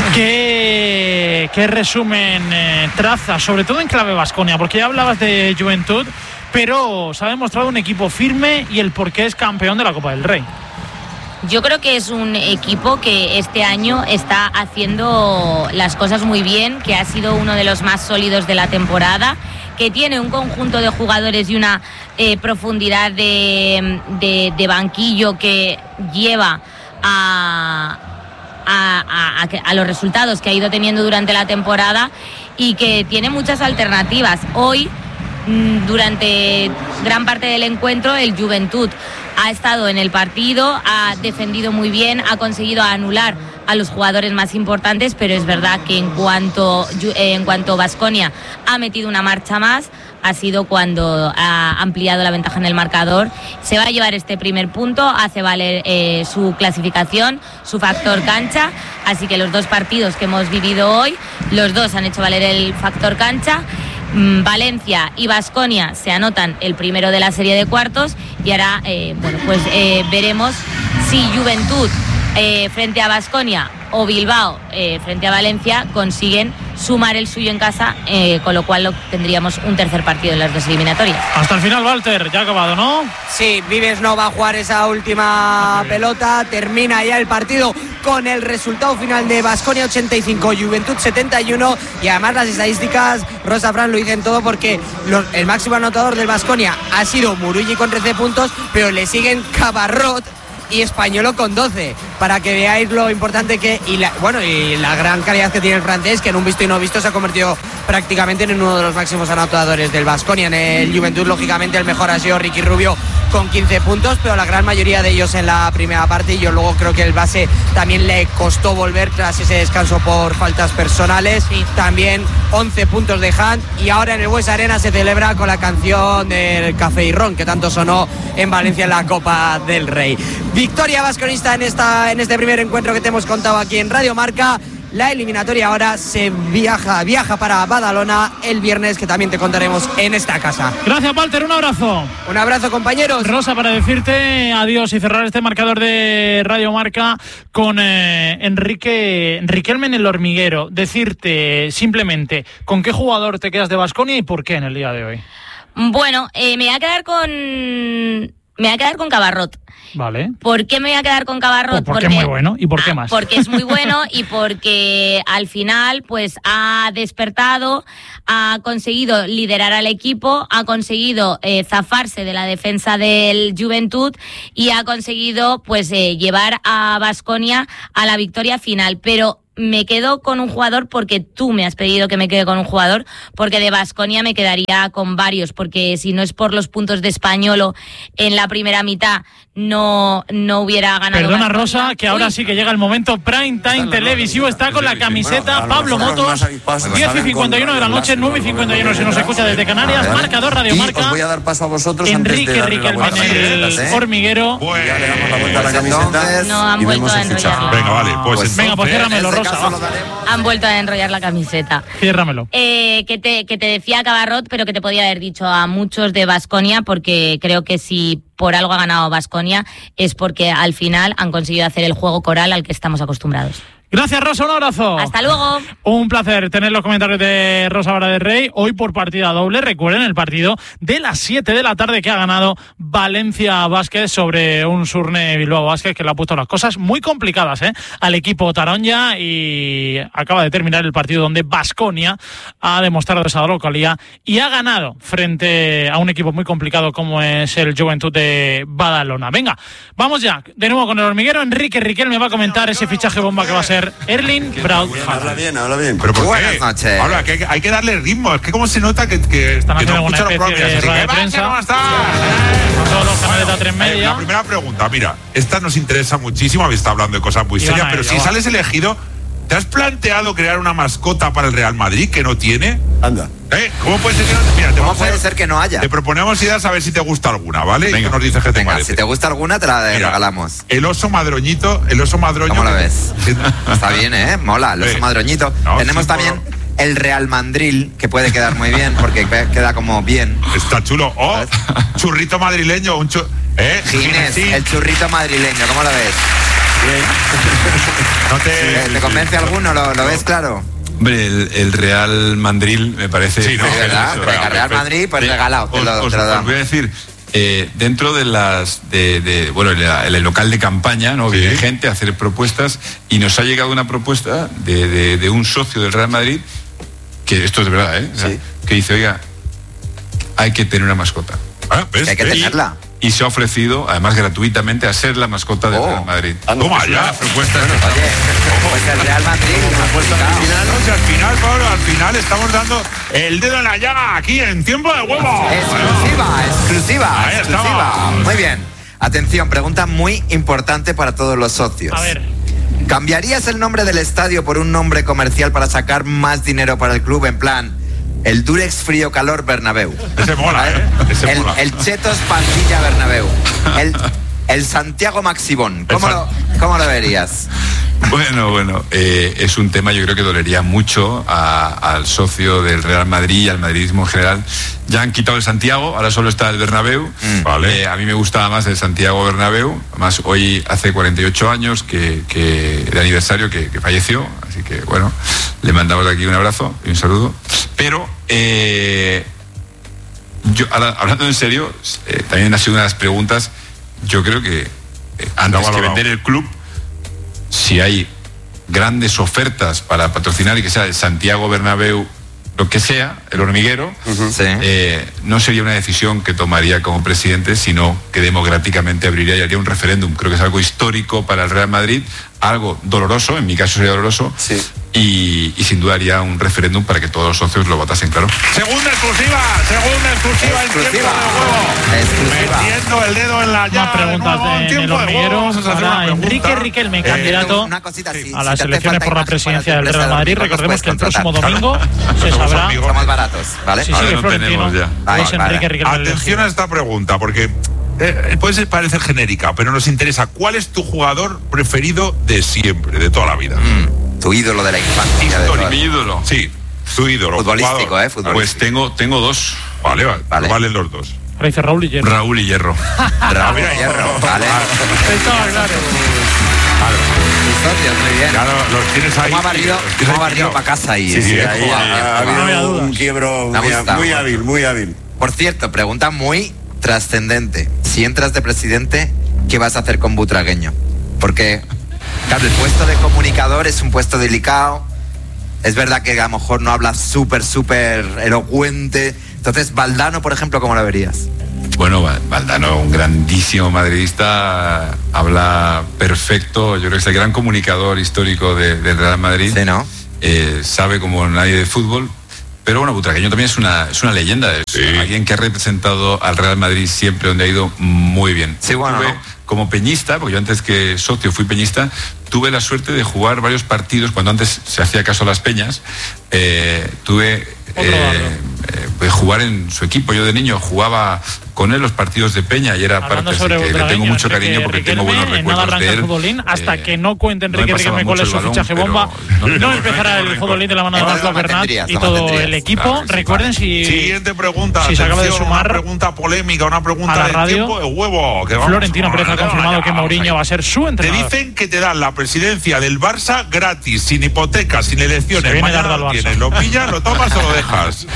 ¿Qué, qué resumen eh, traza, sobre todo en clave Baskonia? Porque ya hablabas de Juventud, pero se ha demostrado un equipo firme y el por qué es campeón de la Copa del Rey. Yo creo que es un equipo que este año está haciendo las cosas muy bien, que ha sido uno de los más sólidos de la temporada, que tiene un conjunto de jugadores y una eh, profundidad de, de, de banquillo que lleva a, a, a, a, que- a los resultados que ha ido teniendo durante la temporada, y que tiene muchas alternativas. Hoy, mm, durante gran parte del encuentro, el Juventud ha estado en el partido, ha defendido muy bien, ha conseguido anular a los jugadores más importantes, pero es verdad que en cuanto Ju- eh, en cuanto Baskonia ha metido una marcha más, ha sido cuando ha ampliado la ventaja en el marcador. Se va a llevar este primer punto, hace valer eh, su clasificación, su factor cancha, así que los dos partidos que hemos vivido hoy, los dos han hecho valer el factor cancha. Mm, Valencia y Baskonia se anotan el primero de la serie de cuartos, y ahora eh, bueno, pues eh, veremos si Juventud eh, frente a Baskonia o Bilbao eh, frente a Valencia consiguen sumar el suyo en casa, eh, con lo cual lo, tendríamos un tercer partido en las dos eliminatorias. Hasta el final, Walter, ya ha acabado, ¿no? Sí, Vives no va a jugar esa última pelota. Termina ya el partido con el resultado final de Baskonia ochenta y cinco, Juventud setenta y uno. Y además las estadísticas, Rosa Fran, lo dicen todo, porque los- el máximo anotador del Baskonia ha sido Murugi con trece puntos, pero le siguen Cabarrot y Españolo con doce, para que veáis lo importante que y la, bueno y la gran calidad que tiene el francés, que en un visto y no visto se ha convertido prácticamente en uno de los máximos anotadores del Baskonia. En el Juventud, lógicamente, el mejor ha sido Ricky Rubio con quince puntos, pero la gran mayoría de ellos en la primera parte, y yo luego creo que el base también le costó volver tras ese descanso por faltas personales. Sí. También once puntos de Hunt, y ahora en el Bues Arena se celebra con la canción del Café y Ron, que tanto sonó en Valencia en la Copa del Rey. Victoria vasconista en, esta, en este primer encuentro que te hemos contado aquí en Radio Marca. La eliminatoria ahora se viaja, viaja para Badalona el viernes, que también te contaremos en esta casa. Gracias, Walter, un abrazo. Un abrazo, compañeros. Rosa, para decirte adiós y cerrar este marcador de Radio Marca con eh, Enrique Riquelme en el hormiguero. Decirte simplemente con qué jugador te quedas de Baskonia y por qué en el día de hoy. Bueno, eh, me voy a quedar con... Me voy a quedar con Cabarrot. Vale. ¿Por qué me voy a quedar con Cabarrot? Pues porque es muy bueno. ¿Y por qué más? Porque es muy bueno y porque al final pues ha despertado, ha conseguido liderar al equipo, ha conseguido eh, zafarse de la defensa del Juventud y ha conseguido pues eh, llevar a Baskonia a la victoria final. Pero me quedo con un jugador porque tú me has pedido que me quede con un jugador, porque de Baskonia me quedaría con varios, porque si no es por los puntos de Españolo en la primera mitad no, no hubiera ganado. Perdona, Baskonia. Rosa, que ahora sí que llega el momento prime time televisivo. Está con la camiseta Pablo Motos. diez y cincuenta y uno de la noche, nueve y cincuenta y uno si nos escucha desde Canarias. Marcador Radio Marca. Os voy a dar paso a vosotros. Enrique Riquelme en el hormiguero. Ya le damos la vuelta a la camiseta. No han vuelto a enrollarla. Venga, vale, pues, pues venga, pues ciérramelo, Rosa. Han vuelto a enrollar la camiseta. Ciérramelo. Eh, que, te, que te decía Cabarrot, pero que te podía haber dicho a muchos de Baskonia, porque creo que si por algo ha ganado Baskonia es porque al final han conseguido hacer el juego coral al que estamos acostumbrados. Gracias, Rosa, un abrazo. Hasta luego. Un placer tener los comentarios de Rosa Vara del Rey. Hoy por partida doble, recuerden el partido de las siete de la tarde que ha ganado Valencia Basket sobre un Surne Bilbao Basket, que le ha puesto las cosas muy complicadas ¿eh? al equipo taronja, y acaba de terminar el partido donde Baskonia ha demostrado esa localidad y ha ganado frente a un equipo muy complicado como es el Juventud de Badalona. Venga, vamos ya de nuevo con el hormiguero. Enrique Riquelme va a comentar ese fichaje bomba que va a ser Erling Braut Haaland. Habla bien, habla bien. ¿Pero por Buenas qué? noches. Habla, que hay, hay que darle ritmo. Es que como se nota que, que, Están que haciendo no una escucha los especie propios. de Así rueda que, de prensa. ¿cómo está? Con todos los canales de A tres Eh, Media. La primera pregunta, mira, esta nos interesa muchísimo. Habéis estado hablando de cosas muy Y serias, van a pero ello, si va. sales elegido, ¿te has planteado crear una mascota para el Real Madrid que no tiene? Anda. ¿Eh? ¿Cómo puede ser que no? Mira, te ¿Cómo vamos a- puede ser que no haya? Te proponemos ideas a ver si te gusta alguna, ¿vale? Venga. Y tú nos dices qué te Venga, parece. si te gusta alguna te la Mira, regalamos. El oso madroñito, el oso madroño. ¿Cómo lo que- ves? Está bien, ¿eh? Mola, el oso Sí. madroñito. No, Tenemos sí, también por- el Real Mandril, que puede quedar muy bien, porque que- queda como bien. Está chulo. Oh, churrito madrileño, un chu... ¿Eh? Ginés, Sí. el churrito madrileño, ¿cómo lo ves? No te... ¿Te, te convence alguno? ¿Lo, lo ves claro? Hombre, el, el Real Madrid me parece... Sí, ¿no? Sí, ¿verdad? Eso, Venga, venga, Real perfecto. Madrid, pues De- regalado, te os, lo, os- te lo os damos. voy a decir, eh, dentro de las de, de bueno el, el local de campaña, ¿no? Sí. Viene gente a hacer propuestas y nos ha llegado una propuesta de, de, de un socio del Real Madrid, que esto es verdad, ¿eh? O sea, Sí. que dice, oiga, hay que tener una mascota. Ah, ¿ves? Que hay que ¿Ves? tenerla. Y se ha ofrecido, además gratuitamente, a ser la mascota del Oh. Real Madrid. Toma Es ya. una propuesta. Oye, pues el Real Madrid, complicado. Al final, no sé, al final, Pablo, al final estamos dando el dedo en la llaga aquí en tiempo de huevo. Exclusiva, exclusiva, Ahí exclusiva. estamos. Muy bien. Atención, pregunta muy importante para todos los socios. A ver. ¿Cambiarías el nombre del estadio por un nombre comercial para sacar más dinero para el club? En plan, el Durex Frío Calor Bernabéu. Ese mola, ¿eh? Ese El, mola. el Chetos Pandilla Bernabéu. El, el Santiago Maxibón. ¿Cómo El lo, ¿Cómo lo verías? Bueno, bueno, eh, es un tema yo creo que dolería mucho a- al socio del Real Madrid y al madridismo en general. Ya han quitado el Santiago, ahora solo está el Bernabéu. Mm. Vale. Eh, a mí me gustaba más el Santiago Bernabéu. Además, hoy hace cuarenta y ocho años que, que de aniversario que, que falleció. Así que, bueno, le mandamos aquí un abrazo y un saludo. Pero, eh, yo, ahora, hablando en serio, eh, también ha sido una de las preguntas. Yo creo que eh, antes que valorado. vender el club, si hay grandes ofertas para patrocinar y que sea el Santiago Bernabéu lo que sea, el hormiguero, uh-huh. sí. eh, no sería una decisión que tomaría como presidente, sino que democráticamente abriría y haría un referéndum. Creo que es algo histórico para el Real Madrid, algo doloroso, en mi caso sería doloroso, sí. y, y sin duda haría un referéndum para que todos los socios lo votasen, claro. Segunda exclusiva, segunda exclusiva, exclusiva. En tiempo de juego. Metiendo el dedo en la llave. Más preguntas de en el hormiguero para Enrique Riquelme, candidato eh, una cosita, sí, a las si elecciones por la presidencia del Real Madrid. Recordemos que el próximo domingo se sabrá. Somos baratos, ¿vale? Sí, sí, Florentino. Ya. Pues vale, Enrique Riquelme. Atención a esta pregunta, porque eh, puede parecer genérica, pero nos interesa. ¿Cuál es tu jugador preferido de siempre, de toda la vida? Mm, tu ídolo de la infancia. De mi ídolo. Sí, tu ídolo. Futbolístico, jugador. ¿eh? Futbolístico. Pues tengo, tengo dos. Vale, vale, vale. Valen los dos. Ahora dice Raúl y Hierro. Raúl y Hierro. Raúl y Hierro, vale. Estaba claro. Claro. Muy bien. Claro, los tienes ahí. ¿Cómo ha barrido, cómo ha barrido para casa ahí? Sí, sí, sí, ahí ha, ha habido un quiebro muy, muy hábil, muy hábil. Por cierto, pregunta muy trascendente. Si entras de presidente, ¿qué vas a hacer con Butragueño? Porque, claro, el puesto de comunicador es un puesto delicado. Es verdad que a lo mejor no hablas súper, súper elocuente. Entonces, Valdano, por ejemplo, ¿cómo lo verías? Bueno, Valdano, un grandísimo madridista, habla perfecto, yo creo que es el gran comunicador histórico de, del Real Madrid. Sí, ¿no? Eh, sabe como nadie de fútbol, pero bueno, Butragueño también es una, es una leyenda, es sí. alguien que ha representado al Real Madrid siempre donde ha ido muy bien. Sí, bueno, tuve, ¿no? Como peñista, porque yo antes que socio fui peñista, tuve la suerte de jugar varios partidos, cuando antes se hacía caso a las peñas, eh, tuve... Eh, eh, jugar en su equipo. Yo de niño jugaba con él los partidos de Peña y era Hablando parte de que le tengo mucho Enrique cariño porque Riquelme, tengo buenos recuerdos de él. Futbolín, hasta eh, que no cuente Enrique no Riquelme cuál es su fichaje bomba, no, no, no empezará el futbolín de la mano de Marco Bernat y todo el equipo. Claro, sí, vale. Recuerden si siguiente pregunta, si se acaba de sumar una pregunta polémica, una pregunta a la radio, de tiempo de huevo. Que vamos, Florentino Pérez ha confirmado que Mourinho va a ser su entrenador. Te dicen que te dan la presidencia del Barça gratis, sin hipoteca, sin elecciones. Mañana lo tienes, lo pillas, lo tomas o lo dejas.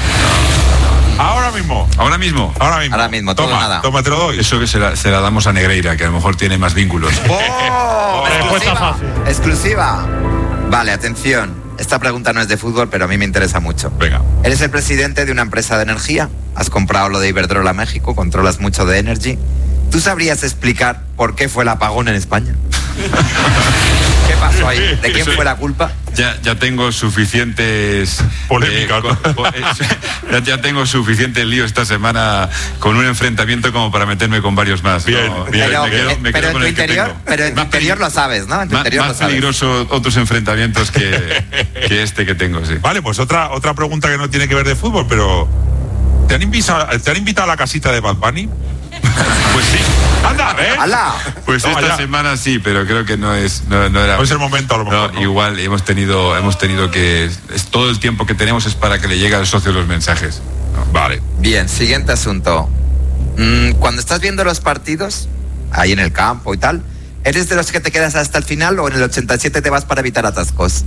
Ahora mismo. Ahora mismo. Ahora mismo. Ahora mismo, todo toma, nada. Toma, te lo doy. Eso que se la, se la damos a Negreira, que a lo mejor tiene más vínculos. ¡Oh! Exclusiva. Exclusiva. Vale, atención. Esta pregunta no es de fútbol, pero a mí me interesa mucho. Venga. Eres el presidente de una empresa de energía. Has comprado lo de Iberdrola México, controlas mucho de Energy. ¿Tú sabrías explicar por qué fue el apagón en España? ¿Qué pasó ahí? ¿De quién fue la culpa? Ya, ya tengo suficientes polémica, eh, co, co, eh, ya, ya tengo suficiente lío esta semana con un enfrentamiento como para meterme con varios más. Bien, no, bien. Pero, me quedo, me pero quedo en con tu el interior, que tengo. pero en tu interior lo sabes, ¿no? En tu más interior más lo sabes. peligroso otros enfrentamientos que, que este que tengo, sí. Vale, pues otra otra pregunta que no tiene que ver de fútbol, pero ¿te han invitado, ¿te han invitado a la casita de Bad Bunny? Pues sí. Anda, ¿eh? ¡Hala! Pues no, esta ya. semana sí, pero creo que no es no, no era. No es el momento a lo mejor. No, No. Igual hemos tenido hemos tenido que es, todo el tiempo que tenemos es para que le llegue al socio los mensajes. No. Vale. Bien, siguiente asunto. Mm, cuando estás viendo los partidos ahí en el campo y tal, ¿eres de los que te quedas hasta el final o en el ochenta y siete te vas para evitar atascos?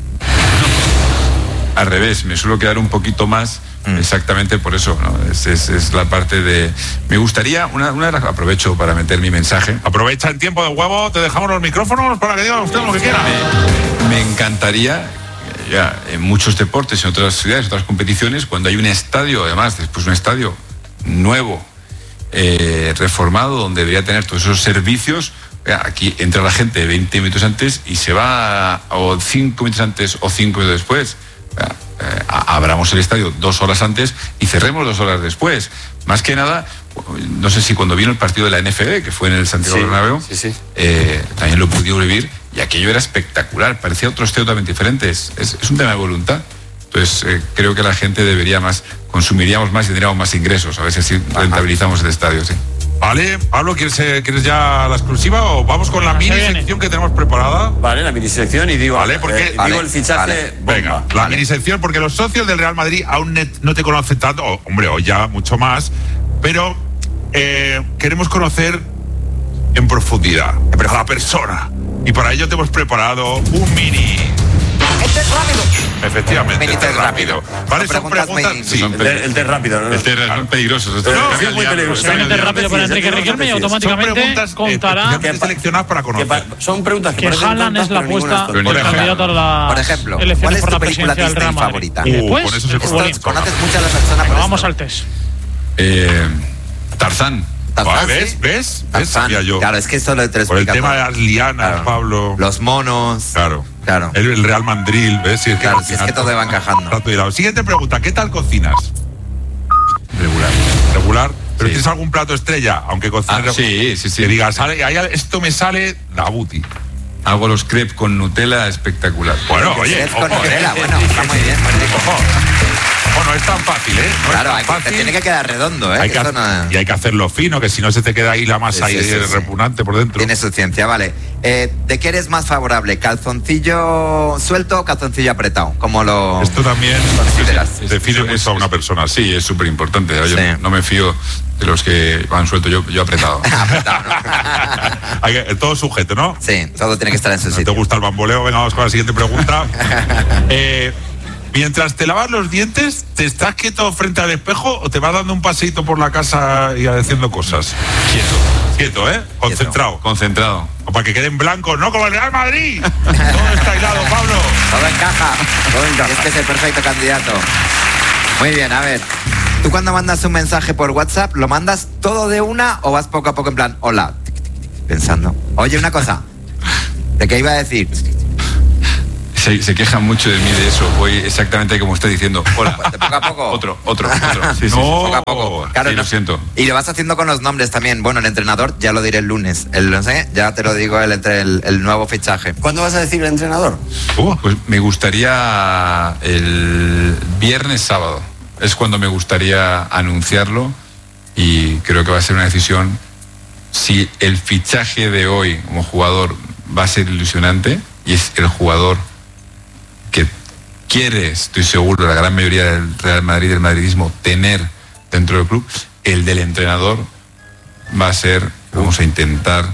Al revés, me suelo quedar un poquito más. Mm. Exactamente por eso, ¿no? Es, es, es la parte de... Me gustaría, una, una de las... Aprovecho para meter mi mensaje. Aprovecha en tiempo de huevo, te dejamos los micrófonos para que digan usted lo que quiera. Me, me encantaría, ya, en muchos deportes, en otras ciudades, en otras competiciones, cuando hay un estadio, además, después un estadio nuevo, eh, reformado, donde debería tener todos esos servicios. Aquí entra la gente veinte minutos antes y se va o cinco minutos antes o cinco minutos después. Eh, abramos el estadio dos horas antes y cerremos dos horas después. Más que nada, no sé si cuando vino el partido de la N F B, que fue en el Santiago sí, Bernabéu, sí, sí. Eh, también lo pudimos vivir y aquello era espectacular, parecía otro estadio totalmente diferente. Es, es, es un tema de voluntad. Entonces eh, creo que la gente debería más, consumiríamos más y tendríamos más ingresos, a ver si así rentabilizamos el estadio, sí. Vale, Pablo, ¿quieres, ¿quieres ya la exclusiva o vamos con la mini sección que tenemos preparada? Vale, la mini sección y digo, vale, porque, eh, vale, digo el fichaje. Vale. Venga, la vale. mini sección, porque los socios del Real Madrid aún no te conocen tanto, o, hombre, o ya mucho más, pero eh, queremos conocer en profundidad a la persona. Y para ello te hemos preparado un mini... test rápido. Efectivamente, Mini test rápido. Vale, son preguntas preguntas. muy- Sí, El test- el test rápido, ¿no? El test son peligrosos. estos No, que sí, cambian muy ya- peligroso. Solamente rápido para Enrique Riquelme y Son automáticamente preguntas contará especialmente seleccionadas para Que conocer. pa- son preguntas que, que parecen Haaland tontas, es la pero ninguna apuesta es tonta. Por ejemplo. candidata a las Por ejemplo, ¿cuál elecciones es por tu la película presidencia del Disney Real Madrid. favorita? Uh, Después, con eso se futbolín. Esto conoces mucho a la persona por Venga, vamos esto. al test. Eh, Tarzán. Tarzán, ¿Ves? sí. ¿Ves? ¿Ves? Tarzán. Sabía yo. Claro, es que esto lo te lo Por el explica tema todo. de las lianas, Claro. Pablo. Los monos. Claro. Claro. El, el Real Madrid, ¿ves? Si es que, Claro, al si es final que todo va encajando. está todo hilado. Siguiente pregunta, ¿qué tal cocinas? Regular. Regular. ¿Pero Sí. tienes algún plato estrella? Aunque cocines... Ah, sí, sí, sí. Que digas, "Ale, ahí esto me sale la buti". Hago los crepes con Nutella espectacular. Bueno, oye, Crepes con ojo, Nutella, eh. bueno, está muy bien, muy rico. Ojo. Bueno, es tan fácil, ¿eh? No Claro, es hay tan que, te fácil. tiene que quedar redondo, ¿eh? Hay Que que eso hacer- no- Y hay que hacerlo fino, que si no se te queda ahí la masa Sí, ahí sí, sí, sí. repugnante por dentro. Tiene su ciencia, vale. Eh, ¿De qué eres más favorable? ¿Calzoncillo suelto o calzoncillo apretado? ¿Cómo lo Esto también consideras? define Eso mucho es- a una persona. Sí, es súper importante. Yo Sí. no me fío de los que van suelto, yo, yo apretado. Apretado, ¿no? Hay que- todo sujeto, ¿no? Sí, todo tiene que estar en su ¿No te sitio. gusta el bamboleo? Venga, vamos con la siguiente pregunta. Eh, mientras te lavas los dientes, ¿te estás quieto frente al espejo o te vas dando un paseíto por la casa y haciendo cosas? Quieto. Quieto, ¿eh? Concentrado. Concentrado. O para que queden blancos, ¿no? Como el Real Madrid. Todo está hilado, Pablo. Todo encaja. Todo encaja. Este es el perfecto candidato. Muy bien, a ver. ¿Tú cuando mandas un mensaje por WhatsApp, lo mandas todo de una o vas poco a poco en plan, hola, tic, tic, tic, pensando? Oye, una cosa. ¿De qué iba a decir? Se, se quejan mucho de mí de eso. Voy exactamente como está diciendo. Hola. De poco a poco. Otro, otro, otro. Sí, sí, sí. No. Poco a poco. Claro, Sí, no- lo siento. Y lo vas haciendo con los nombres también. Bueno, el entrenador ya lo diré el lunes. El, no sé, ya te lo digo, el, entre- el, el nuevo fichaje. ¿Cuándo vas a decir el entrenador? Uh, Pues me gustaría el viernes sábado. Es cuando me gustaría anunciarlo y creo que va a ser una decisión. Si el fichaje de hoy como jugador va a ser ilusionante y es el jugador que quiere, estoy seguro, la gran mayoría del Real Madrid, del madridismo, tener dentro del club, el del entrenador va a ser, vamos a intentar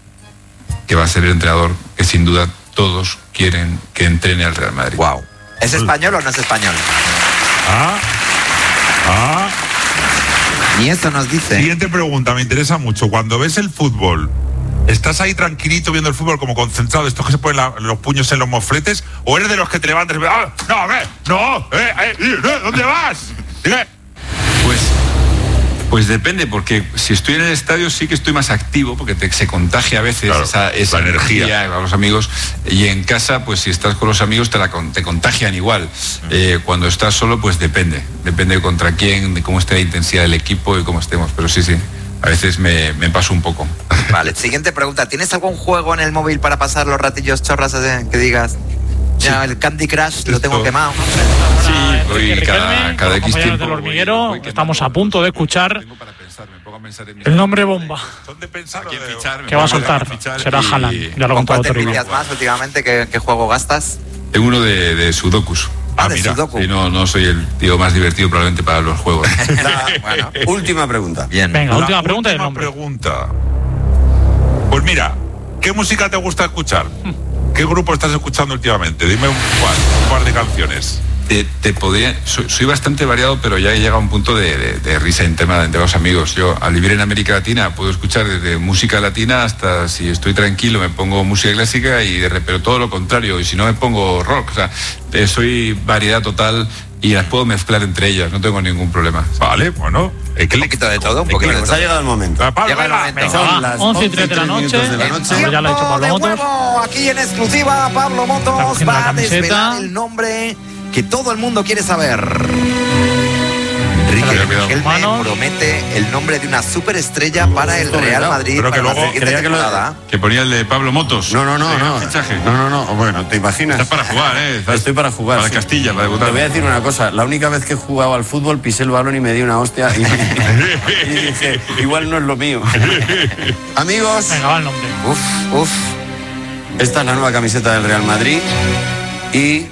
que va a ser el entrenador que sin duda todos quieren que entrene al Real Madrid. Wow. ¿Es español o no es español? ah, ah. Ni eso nos dice. Siguiente pregunta, me interesa mucho. Cuando ves el fútbol, ¿estás ahí tranquilito viendo el fútbol como concentrado, estos que se ponen la- los puños en los mofletes? ¿O eres de los que te levantas y ¡ah, no, eh, no, eh, eh, eh, ¿dónde vas? Dime. Pues, pues depende, porque si estoy en el estadio sí que estoy más activo, porque te- se contagia a veces Claro, esa, esa la energía. energía con los amigos. Y en casa, pues si estás con los amigos te, la, con- te contagian igual. Eh, cuando estás solo, pues depende. Depende de contra quién, de cómo esté la intensidad del equipo y cómo estemos. Pero sí, sí, a veces me, me paso un poco. Vale, siguiente pregunta. ¿Tienes algún juego en el móvil para pasar los ratillos chorras de- que digas? Ya, el Candy Crush lo tengo Esto- quemado. Sí, Enrique voy Riquelme, cada, cada con X compañeros tiempo. del voy- hormiguero, voy quemando. estamos a punto de escuchar Tengo para pensar, me pongo a pensar en mi- el nombre bomba ¿Son de pensar ¿A o quién de- fichar? Me que va a pongo soltar. fichar Será y- Haaland. Ya lo ¿Con contó cuál te Toribio. envicias más últimamente? ¿Qué, qué juego gastas? Tengo uno de, de Sudokus. Ah, de mira, Sudoku. Y no, no soy el tío más divertido probablemente para los juegos. La- bueno, Última pregunta. bien. Venga, La última pregunta y el última nombre. pregunta. Pues mira, ¿qué música te gusta escuchar? ¿Qué grupo estás escuchando últimamente? Dime un par, un par de canciones. Te, te podría, soy, soy bastante variado, pero ya he llegado a un punto de, de- de risa interna entre los amigos. Yo, al vivir en América Latina, puedo escuchar desde música latina hasta, si estoy tranquilo, me pongo música clásica y de re- pero todo lo contrario. Y si no, me pongo rock. O sea, eh, soy variedad total y las puedo mezclar entre ellas. No tengo ningún problema. Vale, bueno. Un poquito de todo, un poquito de Pues todo. ha llegado el momento. Ah, Pablo, Llega el venga. momento. Venga, Son va, las once y tres de la once y tres noche. minutos de la noche. Como ya lo ha dicho Pablo de Motos. nuevo, aquí en exclusiva, Pablo Está Motos cogiendo la va a camiseta. desvelar el nombre que todo el mundo quiere saber. Enrique Cuidado, cuidado. Riquelme Manos. promete el nombre de una superestrella para el Real Madrid Pero que para la luego- siguiente creía que lo- temporada. Que ponía el de Pablo Motos. No, no, no, El no. fichaje. No, no, no. Bueno, ¿te imaginas? Estás para jugar, ¿eh? Estás- Estoy para jugar. Para sí. Castilla, para debutar. Te voy a decir una cosa. La única vez que he jugado al fútbol pisé el balón y me di una hostia y, y dije, igual no es lo mío. Amigos, Venga, va el nombre. Uf, uf. esta es la nueva camiseta del Real Madrid y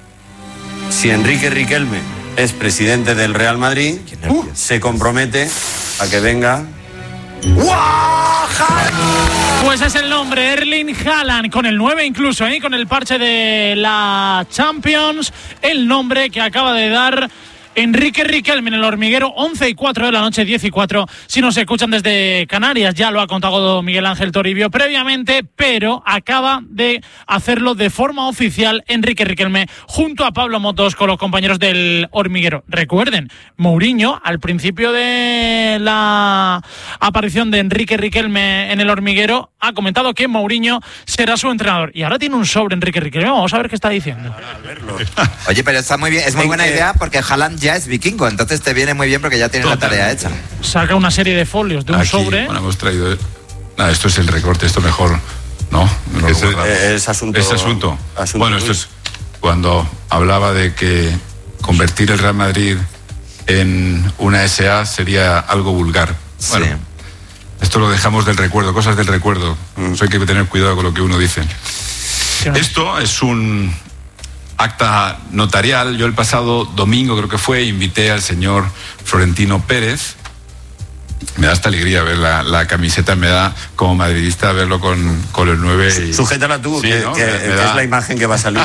si Enrique Riquelme es presidente del Real Madrid, se compromete a que venga ¡Guau! Haaland. Pues es el nombre, Erling Haaland, con el nueve incluso, ¿eh? Con el parche de la Champions, el nombre que acaba de dar Enrique Riquelme en el Hormiguero. Once y cuatro de la noche, diez y cuatro si nos escuchan desde Canarias. Ya lo ha contado Miguel Ángel Toribio previamente, pero acaba de hacerlo de forma oficial Enrique Riquelme junto a Pablo Motos con los compañeros del Hormiguero. Recuerden, Mourinho al principio de la aparición de Enrique Riquelme en el Hormiguero ha comentado que Mourinho será su entrenador, y ahora tiene un sobre Enrique Riquelme. Vamos a ver qué está diciendo. Oye, pero está muy bien, es muy buena idea porque Haaland ya es vikingo, entonces te viene muy bien porque ya tienes la tarea hecha. Saca una serie de folios de un Aquí, sobre. Bueno, hemos traído. Nada, esto es el recorte, esto mejor. No, no es, es asunto. Es asunto. asunto bueno, esto es cuando hablaba de que convertir el Real Madrid en una S A sería algo vulgar. Bueno, sí. Esto lo dejamos del recuerdo, cosas del recuerdo. Mm. Eso hay que tener cuidado con lo que uno dice. Sí. Esto es un acta notarial. Yo el pasado domingo, creo que fue, invité al señor Florentino Pérez. Me da esta alegría ver la, la camiseta, me da como madridista verlo con, con el nueve. Y... Sujétala tú, sí, que, ¿no? que, me, me que da... es la imagen que va a salir.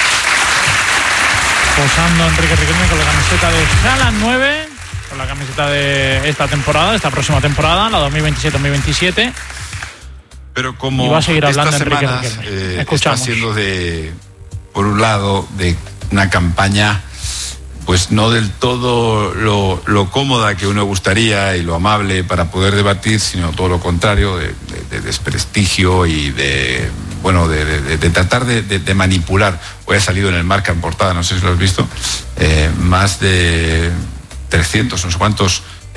Posando Enrique Riquelme con la camiseta de Haaland nueve, con la camiseta de esta temporada, esta próxima temporada, la dos mil veintisiete dos mil veintisiete. Pero como y va a seguir hablando estas Enrique semanas Riquelme. eh, está siendo de, por un lado, de una campaña pues no del todo lo, lo cómoda que uno gustaría y lo amable para poder debatir, sino todo lo contrario, de, de, de desprestigio y de, bueno, de, de, de tratar de, de, de manipular. Hoy ha salido en el Marca en portada, no sé si lo has visto, eh, más de trescientos, no sé cuántos